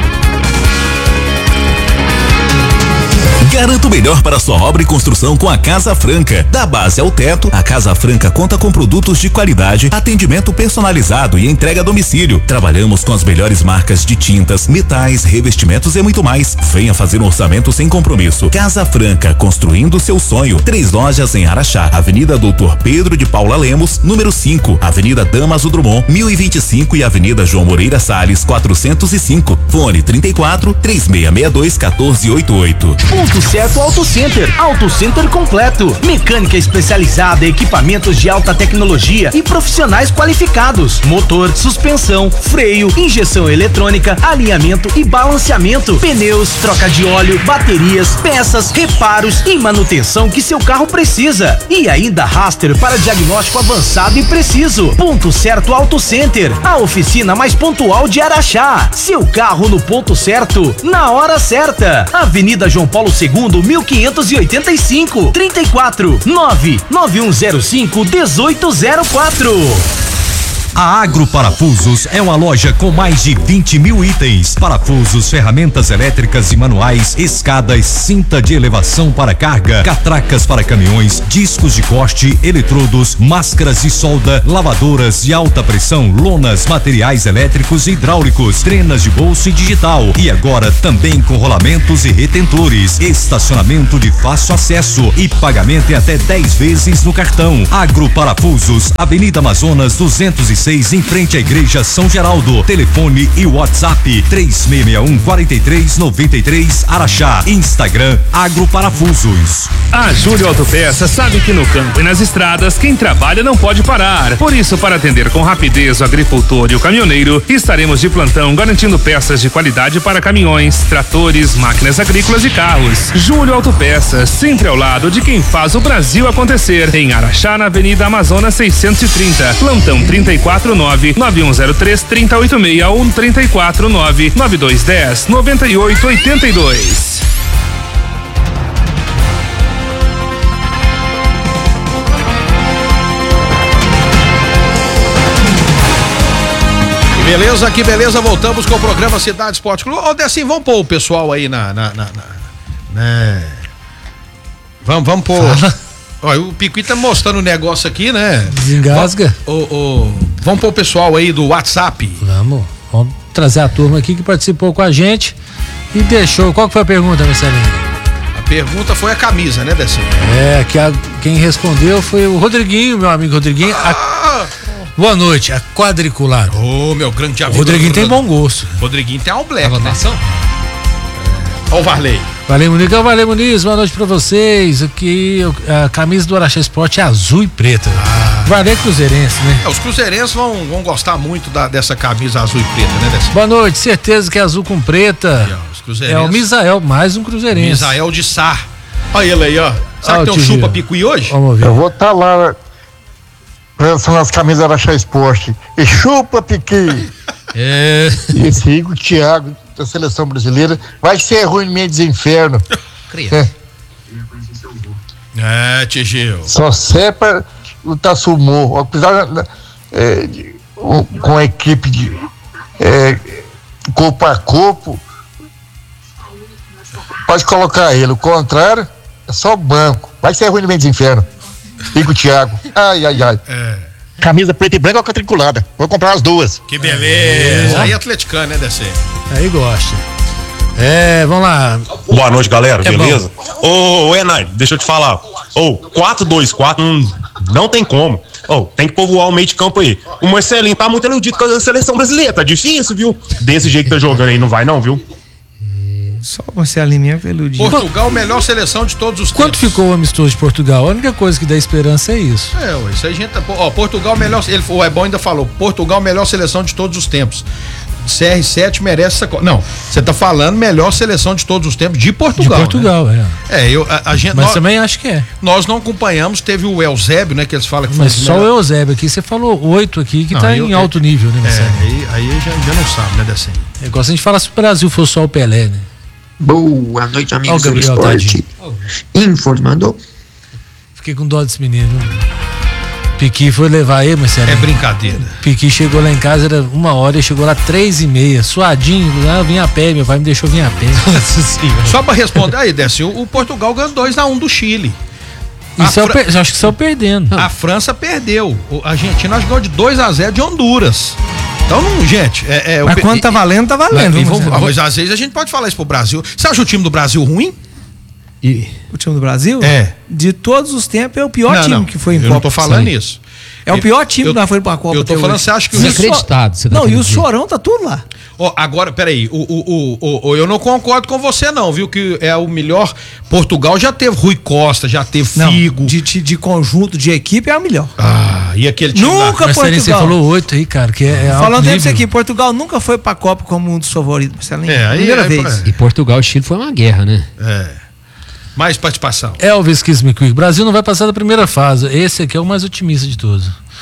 E: Garanta o melhor para sua obra e construção com a Casa Franca. Da base ao teto, a Casa Franca conta com produtos de qualidade, atendimento personalizado e entrega a domicílio. Trabalhamos com as melhores marcas de tintas, metais, revestimentos e muito mais. Venha fazer um orçamento sem compromisso. Casa Franca, construindo seu sonho. Três lojas em Araxá, Avenida Doutor Pedro de Paula Lemos, número cinco, Avenida Damaso Drummond, mil e vinte e cinco e Avenida João Moreira Salles, quatrocentos e cinco. Fone trinta e quatro, três seis seis dois, um quatro oito oito.
F: Ponto Certo Auto Center. Auto Center completo. Mecânica especializada, equipamentos de alta tecnologia e profissionais qualificados. Motor, suspensão, freio, injeção eletrônica, alinhamento e balanceamento. Pneus, troca de óleo, baterias, peças, reparos e manutenção que seu carro precisa. E ainda Raster para diagnóstico avançado e preciso. Ponto Certo Auto Center. A oficina mais pontual de Araxá. Seu carro no ponto certo, na hora certa. Avenida João Paulo segundo, mil quinhentos e oitenta e cinco, trinta e quatro, nove nove um zero cinco, um oito zero quatro.
G: A Agro Parafusos é uma loja com mais de vinte mil itens: parafusos, ferramentas elétricas e manuais, escadas, cinta de elevação para carga, catracas para caminhões, discos de corte, eletrodos, máscaras de solda, lavadoras de alta pressão, lonas, materiais elétricos e hidráulicos, trenas de bolso e digital. E agora também com rolamentos e retentores, estacionamento de fácil acesso e pagamento em até dez vezes no cartão. Agro Parafusos, Avenida Amazonas duzentos e seis, em frente à Igreja São Geraldo. Telefone e WhatsApp três seis seis um, quatro três nove três, Araxá. Instagram Agro Parafusos.
H: A Júlio Autopeças sabe que no campo e nas estradas quem trabalha não pode parar. Por isso, para atender com rapidez o agricultor e o caminhoneiro, estaremos de plantão garantindo peças de qualidade para caminhões, tratores, máquinas agrícolas e carros. Júlio Autopeças, sempre ao lado de quem faz o Brasil acontecer. Em Araxá, na Avenida Amazonas seiscentos e trinta. Plantão trinta e quatro nove, nove um zero três, três zero oito seis ou trinta e quatro nove, nove dois um zero, nove oito oito dois.
A: Beleza, que beleza, voltamos com o programa Cidade Esporte Clube. Ô, Decinho, vamos pôr o pessoal aí na... na, na, na né? Vamos, vamos pôr... Olha, o Piqui tá mostrando o negócio aqui, né?
D: Desengasga.
A: O, o, vamos pôr o pessoal aí do WhatsApp.
D: Vamos, vamos trazer a turma aqui que participou com a gente e deixou... Qual que foi a pergunta, Marcelinho?
A: A pergunta foi a camisa, né, Decinho?
D: É, que a, quem respondeu foi o Rodriguinho, meu amigo Rodriguinho. Ah! A... Boa noite, a quadricular.
A: Ô, oh, meu grande amigo.
D: O Rodriguinho tem bom gosto.
A: Rodriguinho tem all black.
C: A votação?
A: Né? Ó o Varley.
D: Valeu, Muniz. Valeu, Muniz. Boa noite pra vocês. Aqui, a camisa do Araxá Esporte é azul e preta. Ah. Valeu, cruzeirense, né?
A: É, os cruzeirenses vão, vão gostar muito da, dessa camisa azul e preta, né, Dessa?
D: Boa noite, certeza que é azul com preta.
A: É, os cruzeirenses.
D: É o Misael, mais um cruzeirense.
A: Misael de Sá. Olha ele aí, ó. Sabe
D: ah,
A: que tem um chupa picuí hoje?
D: Vamos ver.
I: Eu vou estar tá lá pensando nas camisas da Araxá Esporte. E chupa piqui.
C: É.
I: E esse Igor Thiago da seleção brasileira vai ser ruim no meio dos infernos.
A: É, é Tigil.
I: Só sepa lutar sumô. Apesar é, de, um, com a equipe de é, corpo a corpo, pode colocar ele. O contrário, é só banco. Vai ser ruim no meio dos infernos. Igor Thiago. Ai, ai, ai.
A: É.
I: Camisa preta e branca ou quadriculada? Vou comprar as duas.
A: Que beleza. É. Aí atleticano, né, D C?
D: Aí gosta. É, vamos lá.
J: Boa noite, galera. É beleza? Ô, ô, Enai, deixa eu te falar. Ô, quatro dois quatro, hum, não tem como. Ô, tem que povoar o meio de campo aí. O Marcelinho tá muito iludido com a seleção brasileira. Tá difícil, viu? Desse jeito que tá jogando aí, não vai não, viu?
B: Só o Marcelinho mesmo que é iludido.
A: Portugal, melhor seleção de todos os
D: Quanto
A: tempos.
D: ficou o amistoso de Portugal? A única coisa que dá esperança é isso.
A: É, ué, isso aí a gente tá, ó, Portugal melhor, ele, o Ebon ainda falou, Portugal melhor seleção de todos os tempos. C R sete merece essa, não, você tá falando melhor seleção de todos os tempos de Portugal.
D: De Portugal,
A: né? é. É, eu a, a gente
D: Mas
A: nós,
D: também acho que é.
A: Nós não acompanhamos, teve o Eusébio, né, que eles falam que
D: Mas
A: foi
D: só melhor. O Eusébio aqui, você falou oito aqui que não, tá eu, em alto nível, né,
A: Marcelo? É, aí, aí já, já não sabe, né, Dessa.
D: É igual se a gente falasse se o Brasil fosse só o Pelé, né?
K: Boa noite, amigos do esporte. Informando.
D: Fiquei com dó desse menino. Piqui foi levar ele, Marcelo.
A: É brincadeira.
D: Piqui chegou lá em casa, era uma hora, ele chegou lá três e meia, suadinho, lá eu vim a pé, meu pai me deixou vir a pé.
A: Só pra responder aí, Décio, o Portugal ganhou dois a um do Chile.
D: Isso Fra... per... acho que saiu perdendo.
A: A França perdeu. A Argentina ganhou de dois a zero de Honduras. Então, não, gente. É, é,
B: mas quando tá valendo, tá valendo.
A: Mas, vamos, vamos, mas às vezes a gente pode falar isso pro Brasil. Você acha o time do Brasil ruim?
B: E... O time do Brasil?
A: É.
B: De todos os tempos, é o pior
A: não,
B: time
A: não,
B: que foi em
A: eu
B: Copa.
A: Eu não tô falando isso.
B: É o pior time eu, que nós foi pra Copa.
A: Eu tô falando, você acha que...
C: Desacreditado.
B: Você tá não, e o Chorão tá tudo lá.
A: Ó, oh, agora, peraí, o, o, o, o, eu não concordo com você não, viu, que é o melhor, Portugal já teve Rui Costa, já teve não, Figo.
B: De, de, de conjunto, de equipe, é o melhor.
A: Ah, e aquele time
B: nunca
A: lá?
B: Portugal.
D: Você falou oito aí, cara, que é, é
B: falando disso aqui, Portugal nunca foi pra Copa como um dos favoritos, Marcelinho.
A: É, aí
B: primeira
A: é,
B: vez.
C: E Portugal e Chile foi uma guerra, né?
A: É. Mais participação.
D: Elvis Kismiquick, Brasil não vai passar da primeira fase, esse aqui é o mais otimista de todos.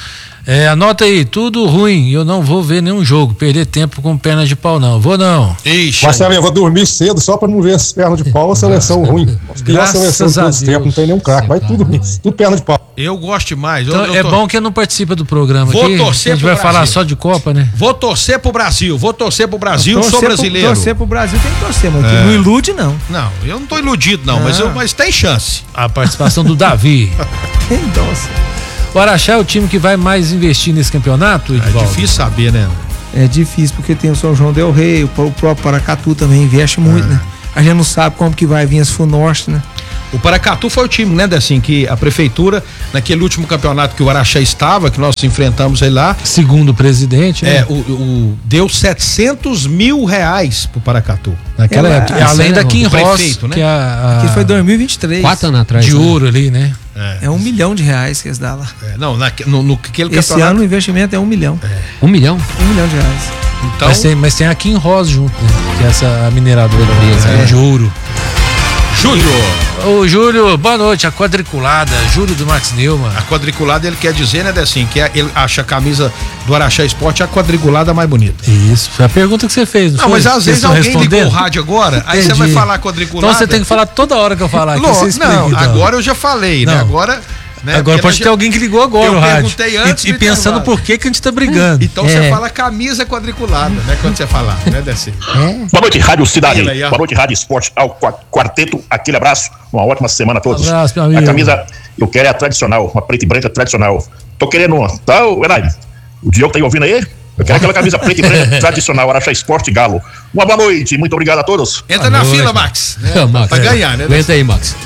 D: É, anota aí, tudo ruim, eu não vou ver nenhum jogo, perder tempo com perna de pau não, vou não.
J: Ixi. Marcelo, eu vou dormir cedo só pra não ver as pernas de pau, a seleção ruim.
D: Graças a
J: seleção de todos os tempos, não tem nenhum craque, vai tudo, tudo perna de pau.
A: Eu gosto demais.
D: Então,
A: eu, eu
D: é
A: tô...
D: bom que não participa do programa
A: vou
D: aqui,
A: torcer
D: a gente
A: pro
D: vai
A: Brasil.
D: falar só de Copa, né?
A: Vou torcer pro Brasil, vou torcer pro Brasil,
B: torcer
A: sou
B: pro,
A: brasileiro.
B: Torcer pro Brasil tem que torcer, mas
A: É.
B: não ilude não.
A: Não, eu não tô iludido não,
B: Ah.
A: mas, eu, mas tem chance.
D: A participação do Davi.
B: Tem dose.
D: O Araxá é o time que vai mais investir nesse campeonato, Edvaldo?
A: É difícil saber, né?
B: É difícil porque tem o São João del Rei, o próprio Paracatu também investe muito, né? A gente não sabe como que vai vir as Funorte, né?
A: O Paracatu foi o time, né, assim, que a prefeitura, naquele último campeonato que o Araxá estava, que nós enfrentamos aí lá.
D: Segundo o presidente, né?
A: É, o, o, deu setecentos mil reais pro Paracatu.
D: Naquela
B: É,
D: época.
B: é,
D: Além
B: é,
D: da Kim
A: o
D: Ross,
A: prefeito, né?
D: que a, a...
B: Que foi dois mil e vinte e três.
C: Quatro anos atrás.
D: de
C: né?
D: ouro ali, né?
B: É um milhão de reais que eles dão lá.
A: É, não, na, no, no aquele
B: Esse
A: campeonato.
B: ano o investimento é um milhão.
C: Um milhão?
B: Um milhão de reais.
A: Então,
D: Mas, tem, mas tem a Kim Ross junto, né? Que é essa mineradora
C: É.
D: é. de ouro.
A: Júlio,
D: Ô, Júlio, boa noite. A quadriculada, Júlio do Max Neumann.
A: a quadriculada ele quer dizer, né, assim, que é- ele acha a camisa do Araxá Esporte a quadriculada mais bonita.
D: Isso, foi a pergunta que você fez, não,
A: Não,
D: foi?
A: mas às
D: Vocês
A: vezes
D: estão
A: alguém ligou
D: respondendo?
A: o rádio agora, aí você
D: Entendi.
A: vai falar quadriculada.
D: Então você tem que falar toda hora que eu falar aqui.
A: Lô,
D: você explica,
A: não,
D: então.
A: agora eu já falei, né?
D: Não.
A: Agora. Né,
D: Agora
A: porque
D: pode
A: nós
D: ter
A: já-
D: alguém que ligou agora
A: Eu
D: o rádio.
A: perguntei antes
D: E, e
A: do
D: pensando
A: intervalo.
D: por que que a gente tá brigando.
A: Então
C: É.
A: você fala camisa quadriculada, né? Quando você falar, né, Desi?
J: Boa noite, Rádio Cidade.
A: Aí, aí, ó.
J: Boa noite, Rádio Esporte. Ao qua- quarteto, aquele abraço. Uma ótima semana a todos.
D: Abraço, meu amigo.
J: A camisa, eu quero é a tradicional, uma preta e branca tradicional. Tô querendo uma. Tá, ô, Enai? O Diogo tá aí ouvindo aí? Eu quero aquela camisa preta e branca tradicional, Araxá Esporte Galo. Uma boa noite, muito obrigado a todos.
A: Entra
C: Boa
A: na
C: noite.
A: fila, Max. Né?
C: É, Max,
A: Pra
C: é.
A: ganhar, né?
C: Aguenta aí, Max.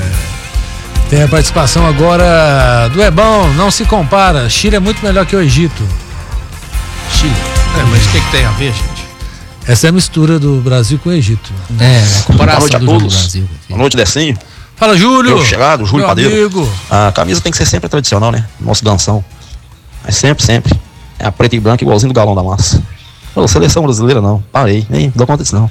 D: Tem a participação agora do Ebão, não se compara. Chile é muito melhor que o Egito. Chile.
A: É, mas o que, que tem a ver, gente?
D: Essa é a mistura do Brasil com o Egito.
C: É, a
L: Boa
C: comparação
L: noite a
C: do jogo do
L: todos.
C: Brasil.
L: Boa noite, Decinho.
D: Fala, Júlio.
L: Eu chegado, Júlio
D: Meu
L: Padeiro.
D: amigo.
L: A camisa tem que ser sempre tradicional, né? Nosso danção. Mas sempre, sempre. É a preta e branca igualzinho do galão da massa. Ô, seleção brasileira não. Parei. Nem dou conta disso não.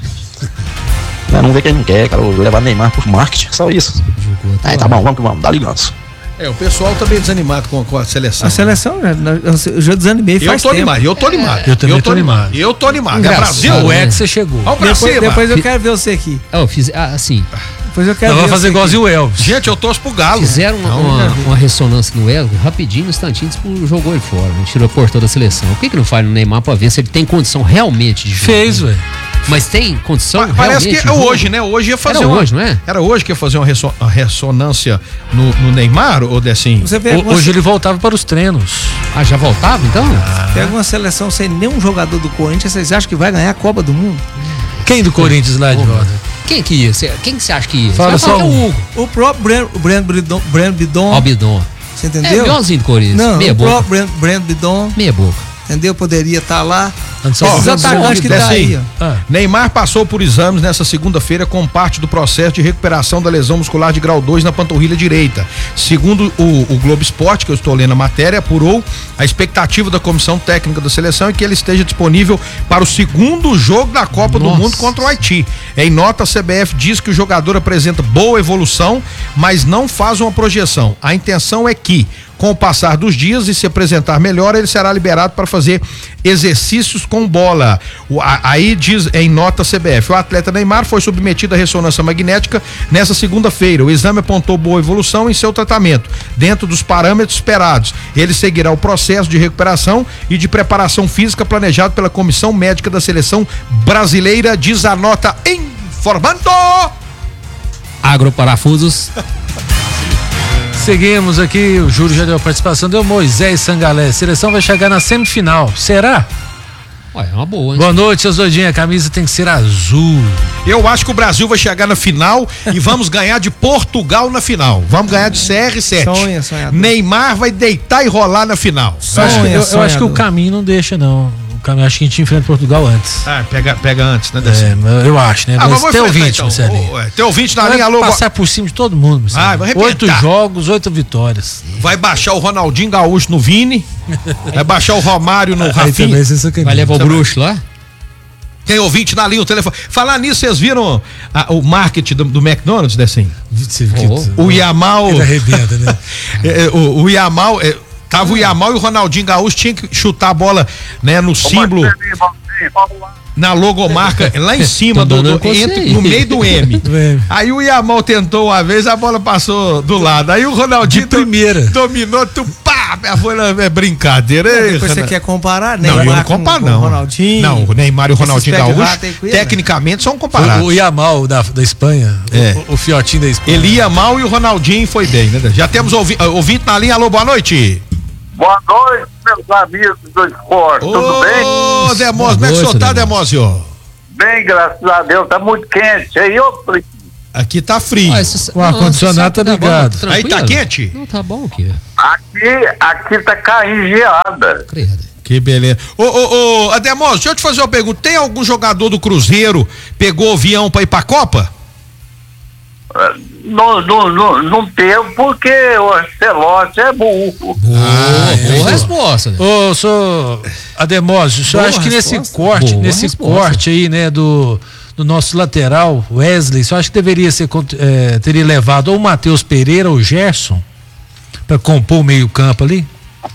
L: Não, não vê quem não quer, cara. Eu vou levar Neymar pro marketing. Só isso. Aí tá bom, vamos que vamos. Dá liganço.
A: É, o pessoal tá meio desanimado com, com a seleção.
B: A seleção, eu, eu já desanimei
A: Eu
B: faz
A: tô
B: tempo.
A: animado, eu tô animado.
D: Eu também tô animado.
A: Eu tô animado. É
C: Engraçado,
A: Brasil.
D: O
C: né?
D: Hexa chegou.
A: Vamos pra
B: Depois,
A: cima.
B: depois eu quero ver você aqui.
C: Eu fiz, ah, assim,
B: Depois eu quero
D: Nós
B: ver
D: vamos fazer
B: você
D: igualzinho o Elvis.
A: Gente, eu torço pro Galo.
C: fizeram uma,
A: Não,
C: uma,
A: né?
C: uma ressonância no ego, rapidinho, no instantinho, tipo, jogou ele fora, né? Tirou por toda a seleção. Por que que não faz no Neymar pra ver se ele tem condição realmente de jogo?
D: Fez, velho.
C: Mas tem condição
A: Pa- Parece que
C: realmente
A: é
C: de jogo?
A: hoje, né? Hoje ia fazer
C: Era
A: uma,
C: hoje, não é?
A: Era hoje que ia fazer uma, resso- uma ressonância no, no Neymar, ou Decinho?
B: Você vê
D: O- Hoje ele voltava para os treinos.
C: Ah, já voltava então?
B: pega uma seleção sem nenhum jogador do Corinthians, vocês acham que vai ganhar a Copa do Mundo?
D: Quem do Corinthians lá de volta?
C: Quem que ia? Cê- Quem que você acha que ia?
D: Fala
C: Você vai
D: só
C: falar que é
D: um.
C: o Hugo.
B: O próprio Brand, Brand Bidon, Brand Bidon,
C: Albidon.
B: você
C: É
B: entendeu?
C: igualzinho do Corinthians.
B: Não,
C: Meia
B: o
C: boca.
B: próprio Brand, Brand Bidon,
C: Meia boca.
B: entendeu? Poderia estar lá.
D: Anderson
B: Esses
D: Santos.
B: atacantes que tá aí, ó.
D: Ah,
A: Neymar passou por exames nessa segunda-feira com parte do processo de recuperação da lesão muscular de grau dois na panturrilha direita. Segundo o, o Globo Esporte, que eu estou lendo a matéria, apurou a expectativa da comissão técnica da seleção é que ele esteja disponível para o segundo jogo da Copa do
C: Nossa.
A: Mundo contra o Haiti. Em nota, a C B F diz que o jogador apresenta boa evolução, mas não faz uma projeção. A intenção é que, com o passar dos dias e se apresentar melhor, ele será liberado para fazer exercícios com bola. O- a- aí diz em nota C B F, o atleta Neymar foi submetido à ressonância magnética nessa segunda-feira. O exame apontou boa evolução em seu tratamento, dentro dos parâmetros esperados. Ele seguirá o processo de recuperação e de preparação física planejado pela comissão médica da seleção brasileira, diz a nota informando.
C: Agroparafusos.
D: seguimos aqui, o Júlio já deu a participação, deu Moisés Sangalé. A seleção vai chegar na semifinal. Será?
C: Olha, é uma boa, hein?
D: Boa noite, seus doidinhos. A camisa tem que ser azul.
A: Eu acho que o Brasil vai chegar na final e vamos ganhar de Portugal na final. Vamos ganhar de C R sete.
B: Sonha, sonhador.
A: Neymar vai deitar e rolar na final.
D: Eu acho, que- eu- eu
B: sonhador.
D: acho que o caminho não deixa, não. O caminho, acho que a gente enfrenta Portugal antes.
A: Ah, pega, pega antes, né,
D: É,
A: Decinho?
D: mas eu acho, né?
A: Ah,
D: Mas
A: vamos
D: tem
A: enfrentar,
D: ouvinte,
A: então.
D: Marcelinho.
A: Ô, ué, tem ouvinte na
D: Vai
A: linha, alô?
D: passar por cima de todo mundo, Marcelinho.
A: Ah, vai arrebentar.
D: Oito jogos, oito vitórias.
A: Vai baixar o Ronaldinho Gaúcho no Vini. Vai baixar o Romário no
D: Aí
A: Rafinha.
D: também você sacaneia.
C: Vai levar o bruxo lá?
A: Tem ouvinte na linha, o telefone. Falar nisso, vocês viram a- o marketing do, do McDonald's, Decinho?
D: Você- que-
A: O Yamal.
D: Ele arrebenta, né?
A: É, é, o, o Yamal. É, Tava o Yamal e o Ronaldinho Gaúcho, tinha que chutar a bola, né, no símbolo, na logomarca, lá em cima, do, do, entre, no meio do M. Aí o Yamal tentou uma vez, a bola passou do lado. Aí o Ronaldinho
D: de primeira dominou,
A: tu pá, foi é brincadeira.
B: Ei, depois você quer comparar,
A: Neymar? Não, eu não comparo, não.
B: Ronaldinho,
A: não, o Neymar e o Ronaldinho Gaúcho, tecnicamente, são comparados.
D: O, o Yamal da, da Espanha,
A: é.
D: o, o fiotinho da Espanha.
A: Ele ia mal e o Ronaldinho foi bem, né? Já temos ouvi, ouvinte na linha, alô, boa noite.
M: Boa noite, meus amigos do esporte,
A: ô,
M: tudo bem?
A: Ô, Demósio, como é que o senhor tá, Demósio?
M: Bem, graças a Deus, tá muito quente. Aí, ô,
A: aqui tá frio.
D: Ah, esse, o ar-condicionado tá ligado.
A: Tá aí tá quente?
C: Não, tá bom aqui.
M: Aqui, aqui tá caindo geada.
C: Credo.
A: Que beleza. Ô, ô, ô, Ademósio, deixa eu te fazer uma pergunta. Tem algum jogador do Cruzeiro pegou avião pra ir pra Copa?
M: Não, não, não, não tem, porque o Ancelotti é burro.
C: Ah, é, boa resposta. Né?
D: Ô, sou Ademósio, o senhor acha que nesse corte, boa nesse resposta. corte aí, né, do, do nosso lateral, Wesley, você acha que deveria ser, é, teria levado ou o Matheus Pereira ou o Gerson pra compor o meio campo ali?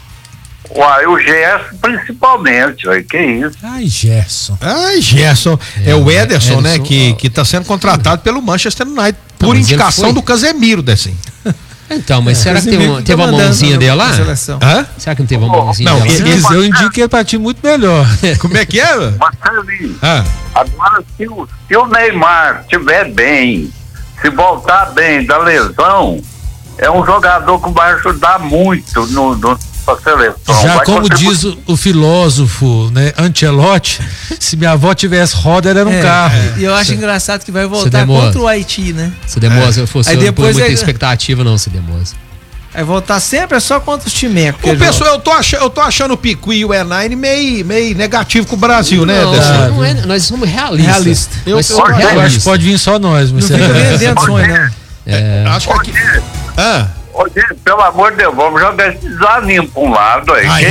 M: Uai, o Gerson principalmente, uai, que isso?
D: Ai, Gerson.
A: Ai, Gerson. É, é o Ederson, Ederson, né, que, que tá sendo contratado pelo Manchester United, por não, indicação do Casemiro, assim.
C: Então, mas é, será que teve uma, teve uma mãozinha dele lá?
A: Hã?
C: Será que não teve uma mãozinha
D: não,
C: dela?
D: Eles, eu indico que é pra ti muito melhor.
A: Como é que é?
M: Marcelinho, ah. agora se o, se o Neymar estiver bem, se voltar bem da lesão, é um jogador que vai ajudar muito no... no seleção.
D: Já
M: vai
D: como diz o, o filósofo, né, Ancelotti, se minha avó tivesse roda, era um
B: é,
D: carro.
B: E eu acho Cê, engraçado que vai voltar contra o Haiti, né?
C: Se Demosa, eu fosse,
B: aí
C: eu
B: depois
C: não muita
B: é...
C: expectativa não, se Demosa.
B: Vai voltar sempre é só contra os timecos.
A: O pessoal, eu tô achando, eu tô achando o Piqui e o Enine meio, meio negativo com o Brasil,
C: não,
A: né?
C: Não, não é, nós somos realistas.
B: Realista.
C: Eu,
D: nós eu, realista. eu acho que pode vir só nós, mas
B: não fica vendendo sonho, né?
A: É, acho que aqui. Ah.
M: Ô, gente, pelo amor de Deus, vamos jogar esse desanimo pra um lado aí.
A: Aê,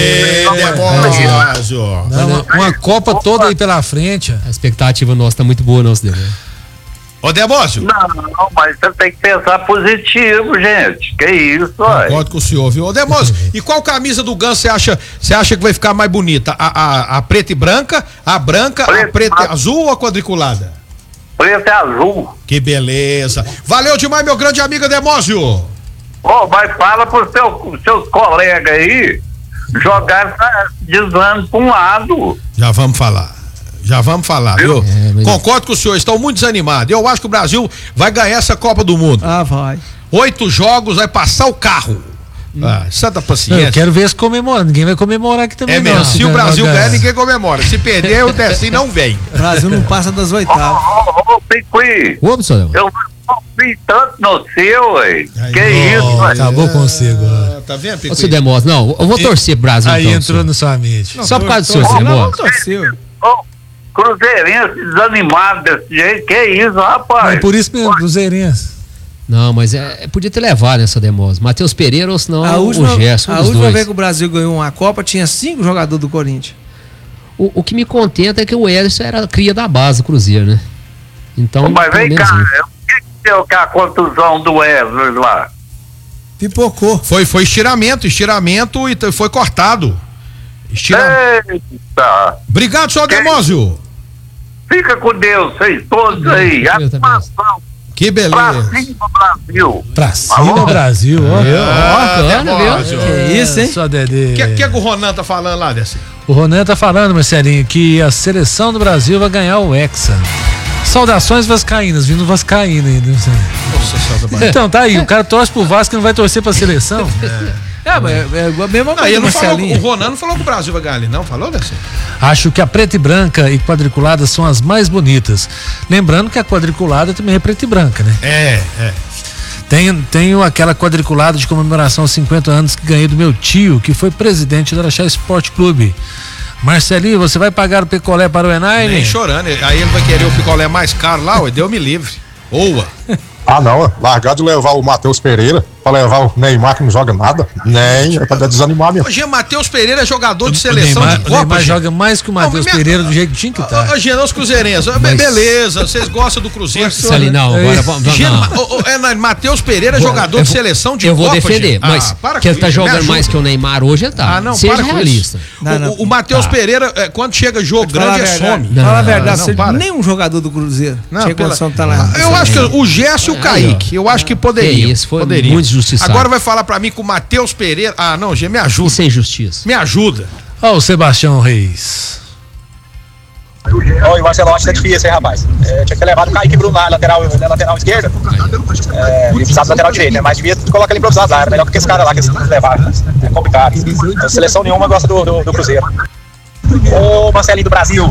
M: que
A: isso?
D: Não, uma Copa Opa. toda aí pela frente.
C: A expectativa nossa tá muito boa, nosso Demósio.
A: Ô, Demósio.
M: Não, não, mas você tem que pensar positivo, gente. Que isso, ó.
A: Concordo com o senhor, viu? Ô, Demósio, e qual camisa do Ganso você acha, você acha que vai ficar mais bonita? A, a, a preta e branca, a branca, preta, a preta e azul ou a quadriculada?
M: Preta e azul.
A: Que beleza. Valeu demais, meu grande amigo Demósio.
M: Ô, oh, mas fala pros seu, seus colegas aí jogar desando pra um lado.
A: Já vamos falar. Já vamos falar, viu? É, mas... Concordo com o senhor, estão muito desanimados. Eu acho que o Brasil vai ganhar essa Copa do Mundo.
B: Ah, vai.
A: Oito jogos, vai passar o carro. Hum. Ah, santa paciência.
D: Eu quero ver se comemora. Ninguém vai comemorar aqui também.
A: É mesmo.
D: Não,
A: se, se o Brasil ganhar, ninguém comemora. Se perder, o Tessin não vem.
B: O Brasil não passa das oitavas.
M: Ô, ô, ô, Piqui.
C: Ô, professor.
M: Eu confio tanto no seu, ué. Que
D: oh,
M: isso, ué.
D: Acabou com você agora.
A: Tá vendo, Piqui?
C: Ô, seu Demósio, não, eu vou torcer pro Brasil.
D: Aí
C: então,
D: entrou
C: senhor.
D: na sua mente.
C: Não, só por causa do senhor, Demósio.
M: Ô, cruzeirense desanimado desse jeito, que isso, rapaz?
D: É por isso mesmo, cruzeirense.
C: Não, mas é, podia ter levado essa Demósio. Matheus Pereira ou senão
B: a última,
C: o Gerson.
B: A última dois. vez que o Brasil ganhou uma Copa, tinha cinco jogadores do Corinthians.
C: O, o que me contenta é que o Ederson era cria da base do Cruzeiro, né? Então.
M: Mas vem cá, o que deu com a contusão do Wesley lá?
B: Pipocou.
A: Foi, foi estiramento, estiramento e foi cortado. Estiramento.
M: Eita.
A: Obrigado, senhor Demósio.
M: Fica com Deus, vocês todos aí. Atenção.
A: Que beleza.
M: Pra cima, Brasil.
D: Pra cima, Brasil. Ó,
C: ó, viu?
B: Que isso, hein?
D: Só Dedê.
A: O que, que, que o Ronan tá falando lá, Desse?
D: O Ronan tá falando, Marcelinho, que a seleção do Brasil vai ganhar o Hexa. Saudações vascaínas, vindo vascaína ainda. Nossa, então, tá aí, o cara torce pro Vasco e não vai torcer pra seleção.
B: É. É, mas é, é a mesma
A: coisa. Não, não falou, o Ronan não falou que o Brasil vai ganhar ali, não? Falou, Desse?
D: Acho que a preta e branca e quadriculada são as mais bonitas. Lembrando que a quadriculada também é preta e branca, né?
A: É, é.
D: Tenho, tenho aquela quadriculada de comemoração aos cinquenta anos que ganhei do meu tio, que foi presidente do Araxá Esporte Clube. Marcelinho, você vai pagar o picolé para o Enaine?
A: Nem chorando, aí ele vai querer o picolé mais caro lá, ué, Deus me livre. Oa.
J: Ah, não, largar de levar o Matheus Pereira pra levar o Neymar que não joga nada. Nem, é pra desanimar mesmo.
A: Hoje, Matheus Pereira é jogador de seleção
D: Neymar,
A: de Copa.
D: O Neymar joga mais que o Matheus Pereira do jeito que tinha que tá.
A: Hoje, os Cruzeirenses.
C: Mas...
A: Beleza, vocês gostam do Cruzeiro.
C: Ali, não, agora vamos.
A: É, Matheus Pereira é jogador de seleção de
C: Copa. Eu vou
A: Copa,
C: defender,
A: gente.
C: mas
A: ah,
C: que ele tá jogando mais que o Neymar hoje, ele tá.
A: Ah, não,
C: Seja
A: para
C: realista.
A: Não, não. O, o Matheus tá. Pereira, é, quando chega jogo grande, é some.
B: Não, Fala a verdade, não, não, nenhum jogador do Cruzeiro
A: não,
B: tinha
A: pela...
B: condição de estar lá.
A: Eu acho que o Gerson e o Kaique, eu acho que poderia.
C: Que isso, foi
A: poderia.
C: muito injustiçado.
A: Agora vai falar pra mim que o Matheus Pereira... Ah, não, Gê, me ajuda.
C: Isso é injustiça.
A: Me ajuda.
D: Ó, o Sebastião Reis.
N: Ó, o Marcelotti tá difícil, hein, rapaz? É, tinha que ter levado o Kaique Bruno lá, lateral, lateral esquerda. É, e precisava do lateral direito, né? Mas devia colocar ele improvisado lá. Era melhor que esse cara lá que eles levaram. É complicado. A seleção nenhuma gosta do, do, do Cruzeiro. Ô, Marcelinho do Brasil.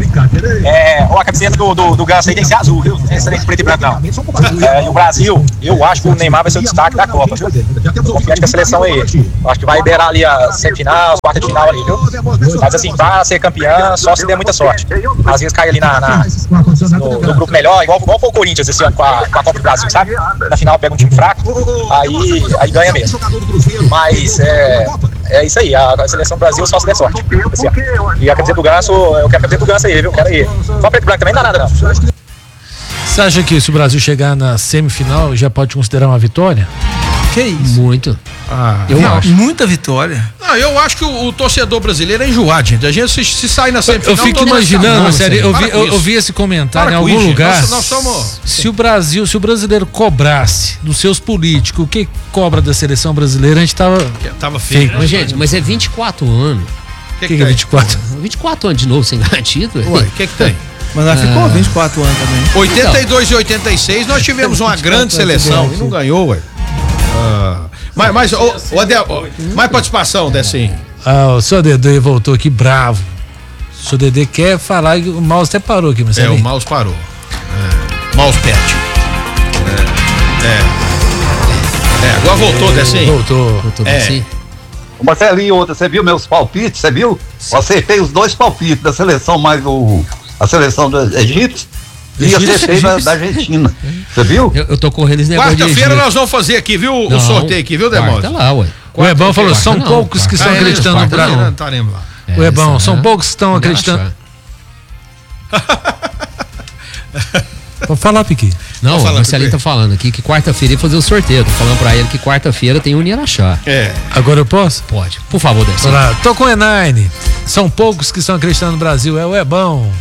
N: É, ó, a camiseta do, do, do Ganso aí tem que ser azul, viu? Não tem que ser preto e branco, não. É, e o Brasil, eu acho que o Neymar vai ser o destaque da Copa, viu? Confiante que a seleção é ele. Acho que vai liderar ali a semifinal, as quartas de final ali, viu? Mas assim, pra ser campeã, só se der muita sorte. Às vezes cai ali na, na, no, no grupo melhor, igual, igual foi o Corinthians esse ano com a, com a Copa do Brasil, sabe? Na final pega um time fraco, aí, aí ganha mesmo. Mas é, é isso aí, a, a seleção do Brasil só se der sorte. E a camiseta do Ganso, eu quero a camiseta do Ganso aí, viu? Quero aí. Só preto e branco também não dá nada, não.
D: Você acha que se o Brasil chegar na semifinal já pode considerar uma vitória?
B: Que isso?
C: Muito.
B: Ah, eu não, acho. Muita vitória.
A: Não, eu acho que o, o torcedor brasileiro é enjoado, gente. A gente se, se sai na semifinal...
D: Eu fico imaginando, sério, eu, vi, eu, eu vi esse comentário em algum
A: isso,
D: lugar.
A: Nós, nós somos...
D: Se o Brasil, se o brasileiro cobrasse dos seus políticos o que cobra da seleção brasileira, a gente tava...
A: Tava feio.
C: Mas, gente, mas é vinte e quatro anos.
D: O que, que, que é vinte e quatro?
C: vinte e quatro anos de novo sem ganhar título.
A: Ué, o que que tem?
B: Mas nós ah. ficou vinte e quatro anos também.
A: oitenta e dois e oitenta e seis nós tivemos uma grande seleção e não ganhou, ué. Ah, mas, mas, o, o Adel, mais participação, Decinho.
D: Ah, o seu Dedê voltou aqui bravo. O seu Dedê quer falar e o mouse até parou aqui, mas
A: É, o mouse parou. É, mouse pad. É, é. É, agora voltou, Decinho.
D: Voltou.
C: Voltou,
A: é.
C: Decinho.
O: Marcelinho, outra, você viu meus palpites? Você viu? Eu acertei os dois palpites da seleção mais o, a seleção do Egito e acertei da, da Argentina. Você viu?
C: Eu, eu tô correndo esse negócio.
A: Quarta-feira nós vamos fazer aqui, viu? Não, o sorteio aqui, viu, Demóstenes?
C: Quarta lá, ué.
D: O Ebão falou, são não, poucos que estão acreditando no Brasil.
A: Estaremos lá.
D: O Ebão, são poucos que estão acreditando. Pode falar, Piqui.
C: Não, o Marcelinho tá falando aqui que quarta-feira ia fazer o sorteio. Tô falando pra ele que quarta-feira tem o Uniraxá.
A: É.
D: Agora eu posso?
C: Pode. Por favor, Desce.
D: Olá, tô com o Enine. São poucos que estão acreditando no Brasil. É o Ebão.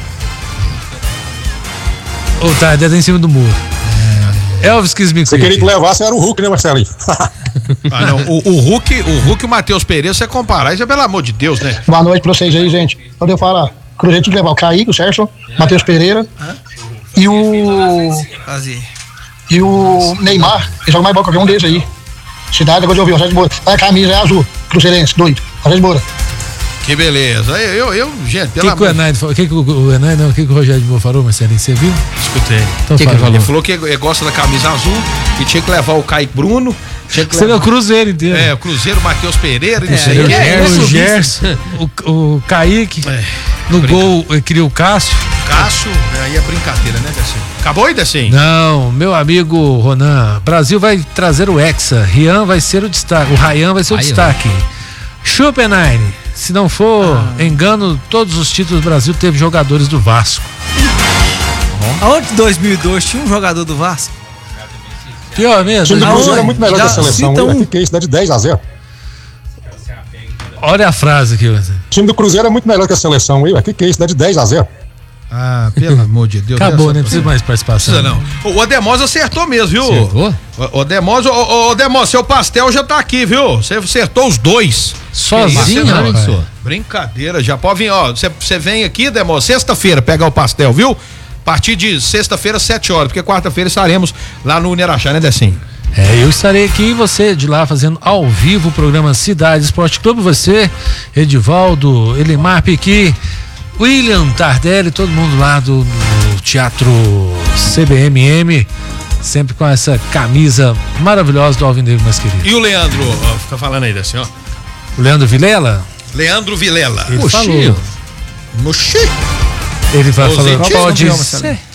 D: Ô, oh, tá, deve em cima do muro. É. Elvis Kismico.
J: Você queria que levasse, era o Hulk, né, Marcelinho?
A: Ah, não. O, o Hulk, o Hulk e o Matheus Pereira, você comparar, isso é pelo amor de Deus, né?
P: Boa noite pra vocês aí, gente. Quando eu falar, o Cruzeiro tinha que levar o Kaique, o Sérgio, o Matheus Pereira. E o. E o Neymar, ele joga mais bola que qualquer um deles aí. Cidade, agora de ouvir, o Sérgio Moura. A camisa é azul, Cruzeirense, doido. Sérgio Moura.
A: Que beleza. Eu, eu, gente,
D: pelo amor. O que que o Enai, não, o que que o Rogério de Boa falou, Marcelinho? Você viu?
A: Escutei.
D: Então
A: que
D: fala,
A: que ele, ele falou que ele gosta da camisa azul e tinha que levar o Kaique Bruno. Tinha que
D: Você
A: levar...
D: vê o Cruzeiro inteiro.
A: É, o Cruzeiro, o Matheus Pereira,
D: é,
A: sei
D: o,
A: é,
D: o Gerson, o, o Kaique. É, no gol, ele queria o Cássio.
A: Cássio, aí é brincadeira, né, Decinho? Acabou aí, Decinho?
D: Não, meu amigo Ronan, Brasil vai trazer o Hexa, Rian vai ser o destaque, o Ryan vai ser o Ryan. destaque. Chupenine, se não for ah. engano, todos os títulos do Brasil teve jogadores do Vasco.
B: Aonde em dois mil e dois tinha um jogador do Vasco?
D: Pior mesmo.
J: O time do Cruzeiro é muito melhor que a seleção, um... que, que é isso, dá de dez a zero.
D: Olha a frase aqui.
J: O time do Cruzeiro é muito melhor que a seleção, o que, que é isso, dá de dez a zero.
A: Ah, pelo amor de Deus.
D: Acabou, nem precisa mais participação.
A: Precisa não. O Ademos acertou mesmo, viu?
C: Acertou?
A: O Ademos, o Ademos, seu pastel já tá aqui, viu? Você acertou os dois.
C: Sozinho,
A: não,
C: não,
A: brincadeira, já pode vir, ó. Você vem aqui, Ademos, sexta-feira pegar o pastel, viu? A partir de sexta-feira, sete horas, porque quarta-feira estaremos lá no Uniraxá, né, Decinho?
D: É, eu estarei aqui e você de lá fazendo ao vivo o programa Cidade Esporte Clube. Você, Edivaldo, Elimar Piqui, William Tardelli, todo mundo lá do, do Teatro C B M M, sempre com essa camisa maravilhosa do Alvinegro, mais querido.
A: E o Leandro, ó, fica falando aí, Decinho, ó.
D: O Leandro Vilela?
A: Leandro Vilela.
D: Ele Oxi. falou.
A: Moxi.
D: Ele vai falar, pode
B: ser.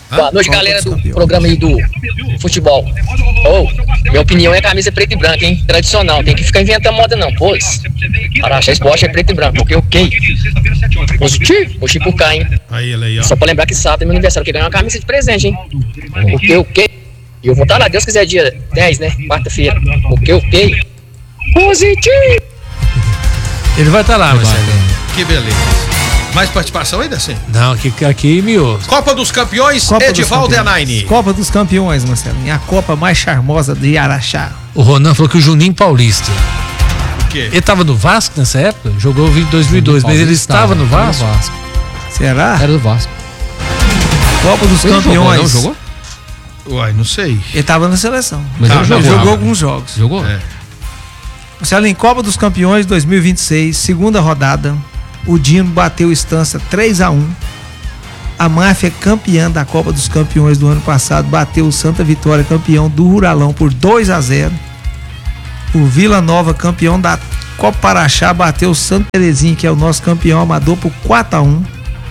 Q: Boa noite, galera do programa aí do futebol. Oh, minha opinião é camisa preta e branca, hein? Tradicional, tem que ficar inventando moda não, pois. Para achar esporte é preto e branco, ok, ok. Positivo, oxi por cá, hein?
A: Aí, ele aí, ó.
Q: Só pra lembrar que sábado é meu aniversário, que ganhar uma camisa de presente, hein? Ok, ok. E eu vou estar lá, Deus quiser, dia dez, né? Quarta-feira. Ok, ok. Positivo.
D: Ele vai estar lá, Marcelo.
A: Que beleza. Mais participação ainda, sim?
D: Não, aqui, aqui miou.
A: Copa dos Campeões,
B: Copa
A: Edivaldo
B: dos Campeões.
A: Enaine.
B: Copa dos Campeões, Marcelinho. A Copa mais charmosa de Araxá.
D: O Ronan falou que o Juninho Paulista.
A: O quê?
D: Ele tava no Vasco nessa época? Jogou em dois mil e dois, mas ele estava no Vasco?
C: no Vasco?
B: Será?
C: Era do Vasco.
B: Copa dos
C: Ele
B: Campeões.
C: Jogou, não jogou?
A: Uai, não sei.
B: Ele tava na seleção.
C: Mas
B: Tá,
C: ele jogou,
B: jogou
C: né?
B: alguns jogos.
C: Jogou?
A: É.
B: Marcelinho, Copa dos Campeões dois mil e vinte e seis, segunda rodada. O Dino bateu Estância três a um. A Máfia, campeã da Copa dos Campeões do ano passado, bateu o Santa Vitória, campeão do Ruralão, por dois a zero. O Vila Nova, campeão da Copa Paraxá, bateu o Santa Terezinha, que é o nosso campeão amador, por quatro a um.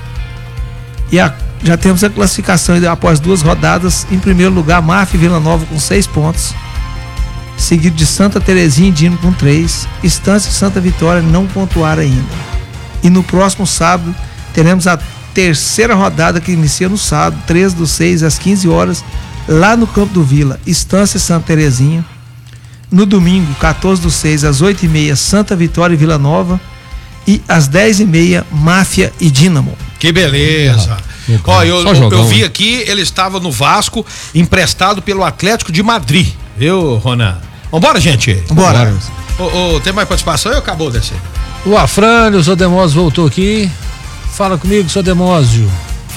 B: E a, já temos a classificação após duas rodadas. Em primeiro lugar, Máfia e Vila Nova com seis pontos. Seguido de Santa Terezinha e Dino com três. Estância e Santa Vitória não pontuaram ainda. E no próximo sábado teremos a terceira rodada, que inicia no sábado, três do seis às quinze horas, lá no Campo do Vila, Estância e Santa Terezinha. No domingo, quatorze do seis às oito e meia, Santa Vitória e Vila Nova. E às dez e meia, Máfia e Dínamo.
A: Que beleza.
C: Ah,
A: Ó, eu, eu,
C: jogão,
A: eu vi
C: né?
A: aqui, ele estava no Vasco, emprestado pelo Atlético de Madrid. Viu, Ronan? Vambora, gente?
B: Bora.
A: Ô, ô, tem mais participação ou acabou desse?
D: O Afrânio, o seu Demósio voltou aqui. Fala comigo, seu Demósio.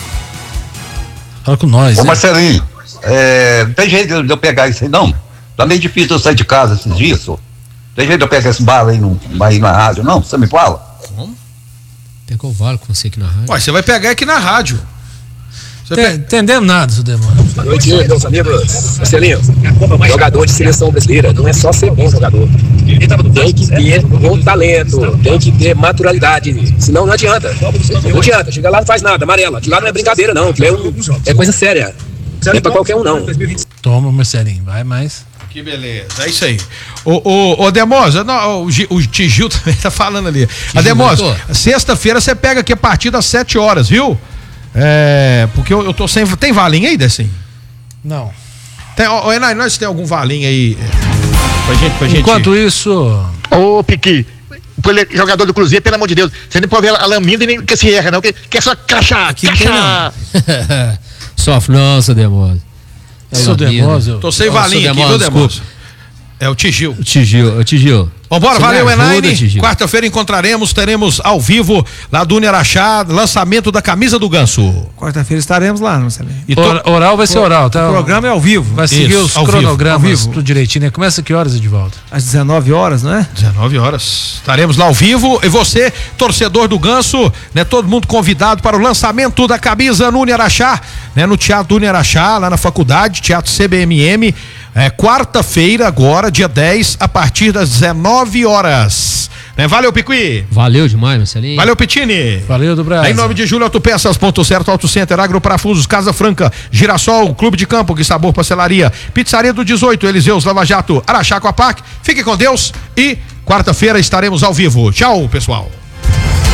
D: Fala com nós.
O: Ô
D: hein?
O: Marcelinho, é, não tem jeito de eu pegar isso aí não? Tá meio difícil eu sair de casa esses dias, só. Tem jeito de eu pegar esse bala aí, no, aí na rádio, não? Você me fala?
A: Como?
C: Pegou o vale com você aqui na rádio.
A: Ué, você vai pegar aqui na rádio. Você
D: Tem-
A: pe-
D: Entendemos nada, seu Demósio.
R: Boa noite, meus amigos. Marcelinho, jogador de seleção brasileira não é só ser bom jogador. Tem que ter bom talento, tem que ter naturalidade. Senão não adianta. Não adianta. Chega lá e não faz nada. Amarela. De lá não é brincadeira, não. É, um, é coisa séria. Não é pra qualquer um, não.
D: Toma, Marcelinho, vai mais.
A: Que beleza, é isso aí. Ô, ô, ô Demosa, não, o, Gi- o Tigil também tá falando ali. A Demosa,
C: voltou?
A: sexta-feira você pega aqui a partir das sete horas, viu? É, porque eu, eu tô sem. Tem valinho aí, Decim?
D: Não.
A: Tem, ô, ô, Enai, nós tem algum valinho aí é, pra gente, pra gente.
D: Enquanto isso.
S: Ô, Piqui, ele é jogador do Cruzeiro, pelo amor de Deus, você não pode ver a lambida e nem que se erra, não, que, que é só crachá, crachá.
C: Sofre não, seu Demósio.
D: Seu Demósio.
A: Tô sem
C: Ô,
A: valinho
C: seu
A: aqui, viu,
C: Demósio,
A: Demosa? É o Tigil.
C: O Tigil, o Tigil.
A: Vambora,
C: Você
A: valeu,
C: me ajuda,
A: Enaine.
C: Tigil?
A: Quarta-feira encontraremos, teremos ao vivo lá do Uniaraxá, lançamento da camisa do Ganso.
B: Quarta-feira estaremos lá, Marcelinho.
A: E to-
D: Or- Oral vai ser oral, tá?
B: O programa é ao vivo.
D: Vai seguir
A: Isso,
D: os
A: ao vivo,
D: cronogramas
B: ao vivo.
D: tudo direitinho, né? Começa que horas, Edivaldo?
B: Às dezenove horas, não é?
A: dezenove horas. Estaremos lá ao vivo. E você, torcedor do Ganso, né? Todo mundo convidado para o lançamento da camisa no Uniaraxá, né? No Teatro do Uniaraxá, lá na faculdade, Teatro C B M M. É, quarta-feira, agora, dia dez, a partir das dezenove horas. Né? Valeu, Piqui.
C: Valeu demais, Marcelinho.
A: Valeu, Pitini.
D: Valeu do Brasil.
A: Em nome de Júlio Autopeças, Ponto Certo, Auto Center, Agro Parafusos, Casa Franca, Girassol, Clube de Campo, Que Sabor Pastelaria, Pizzaria do dezoito, Eliseus, Lava Jato, Araxá Aquapark. Fique com Deus e quarta-feira estaremos ao vivo. Tchau, pessoal.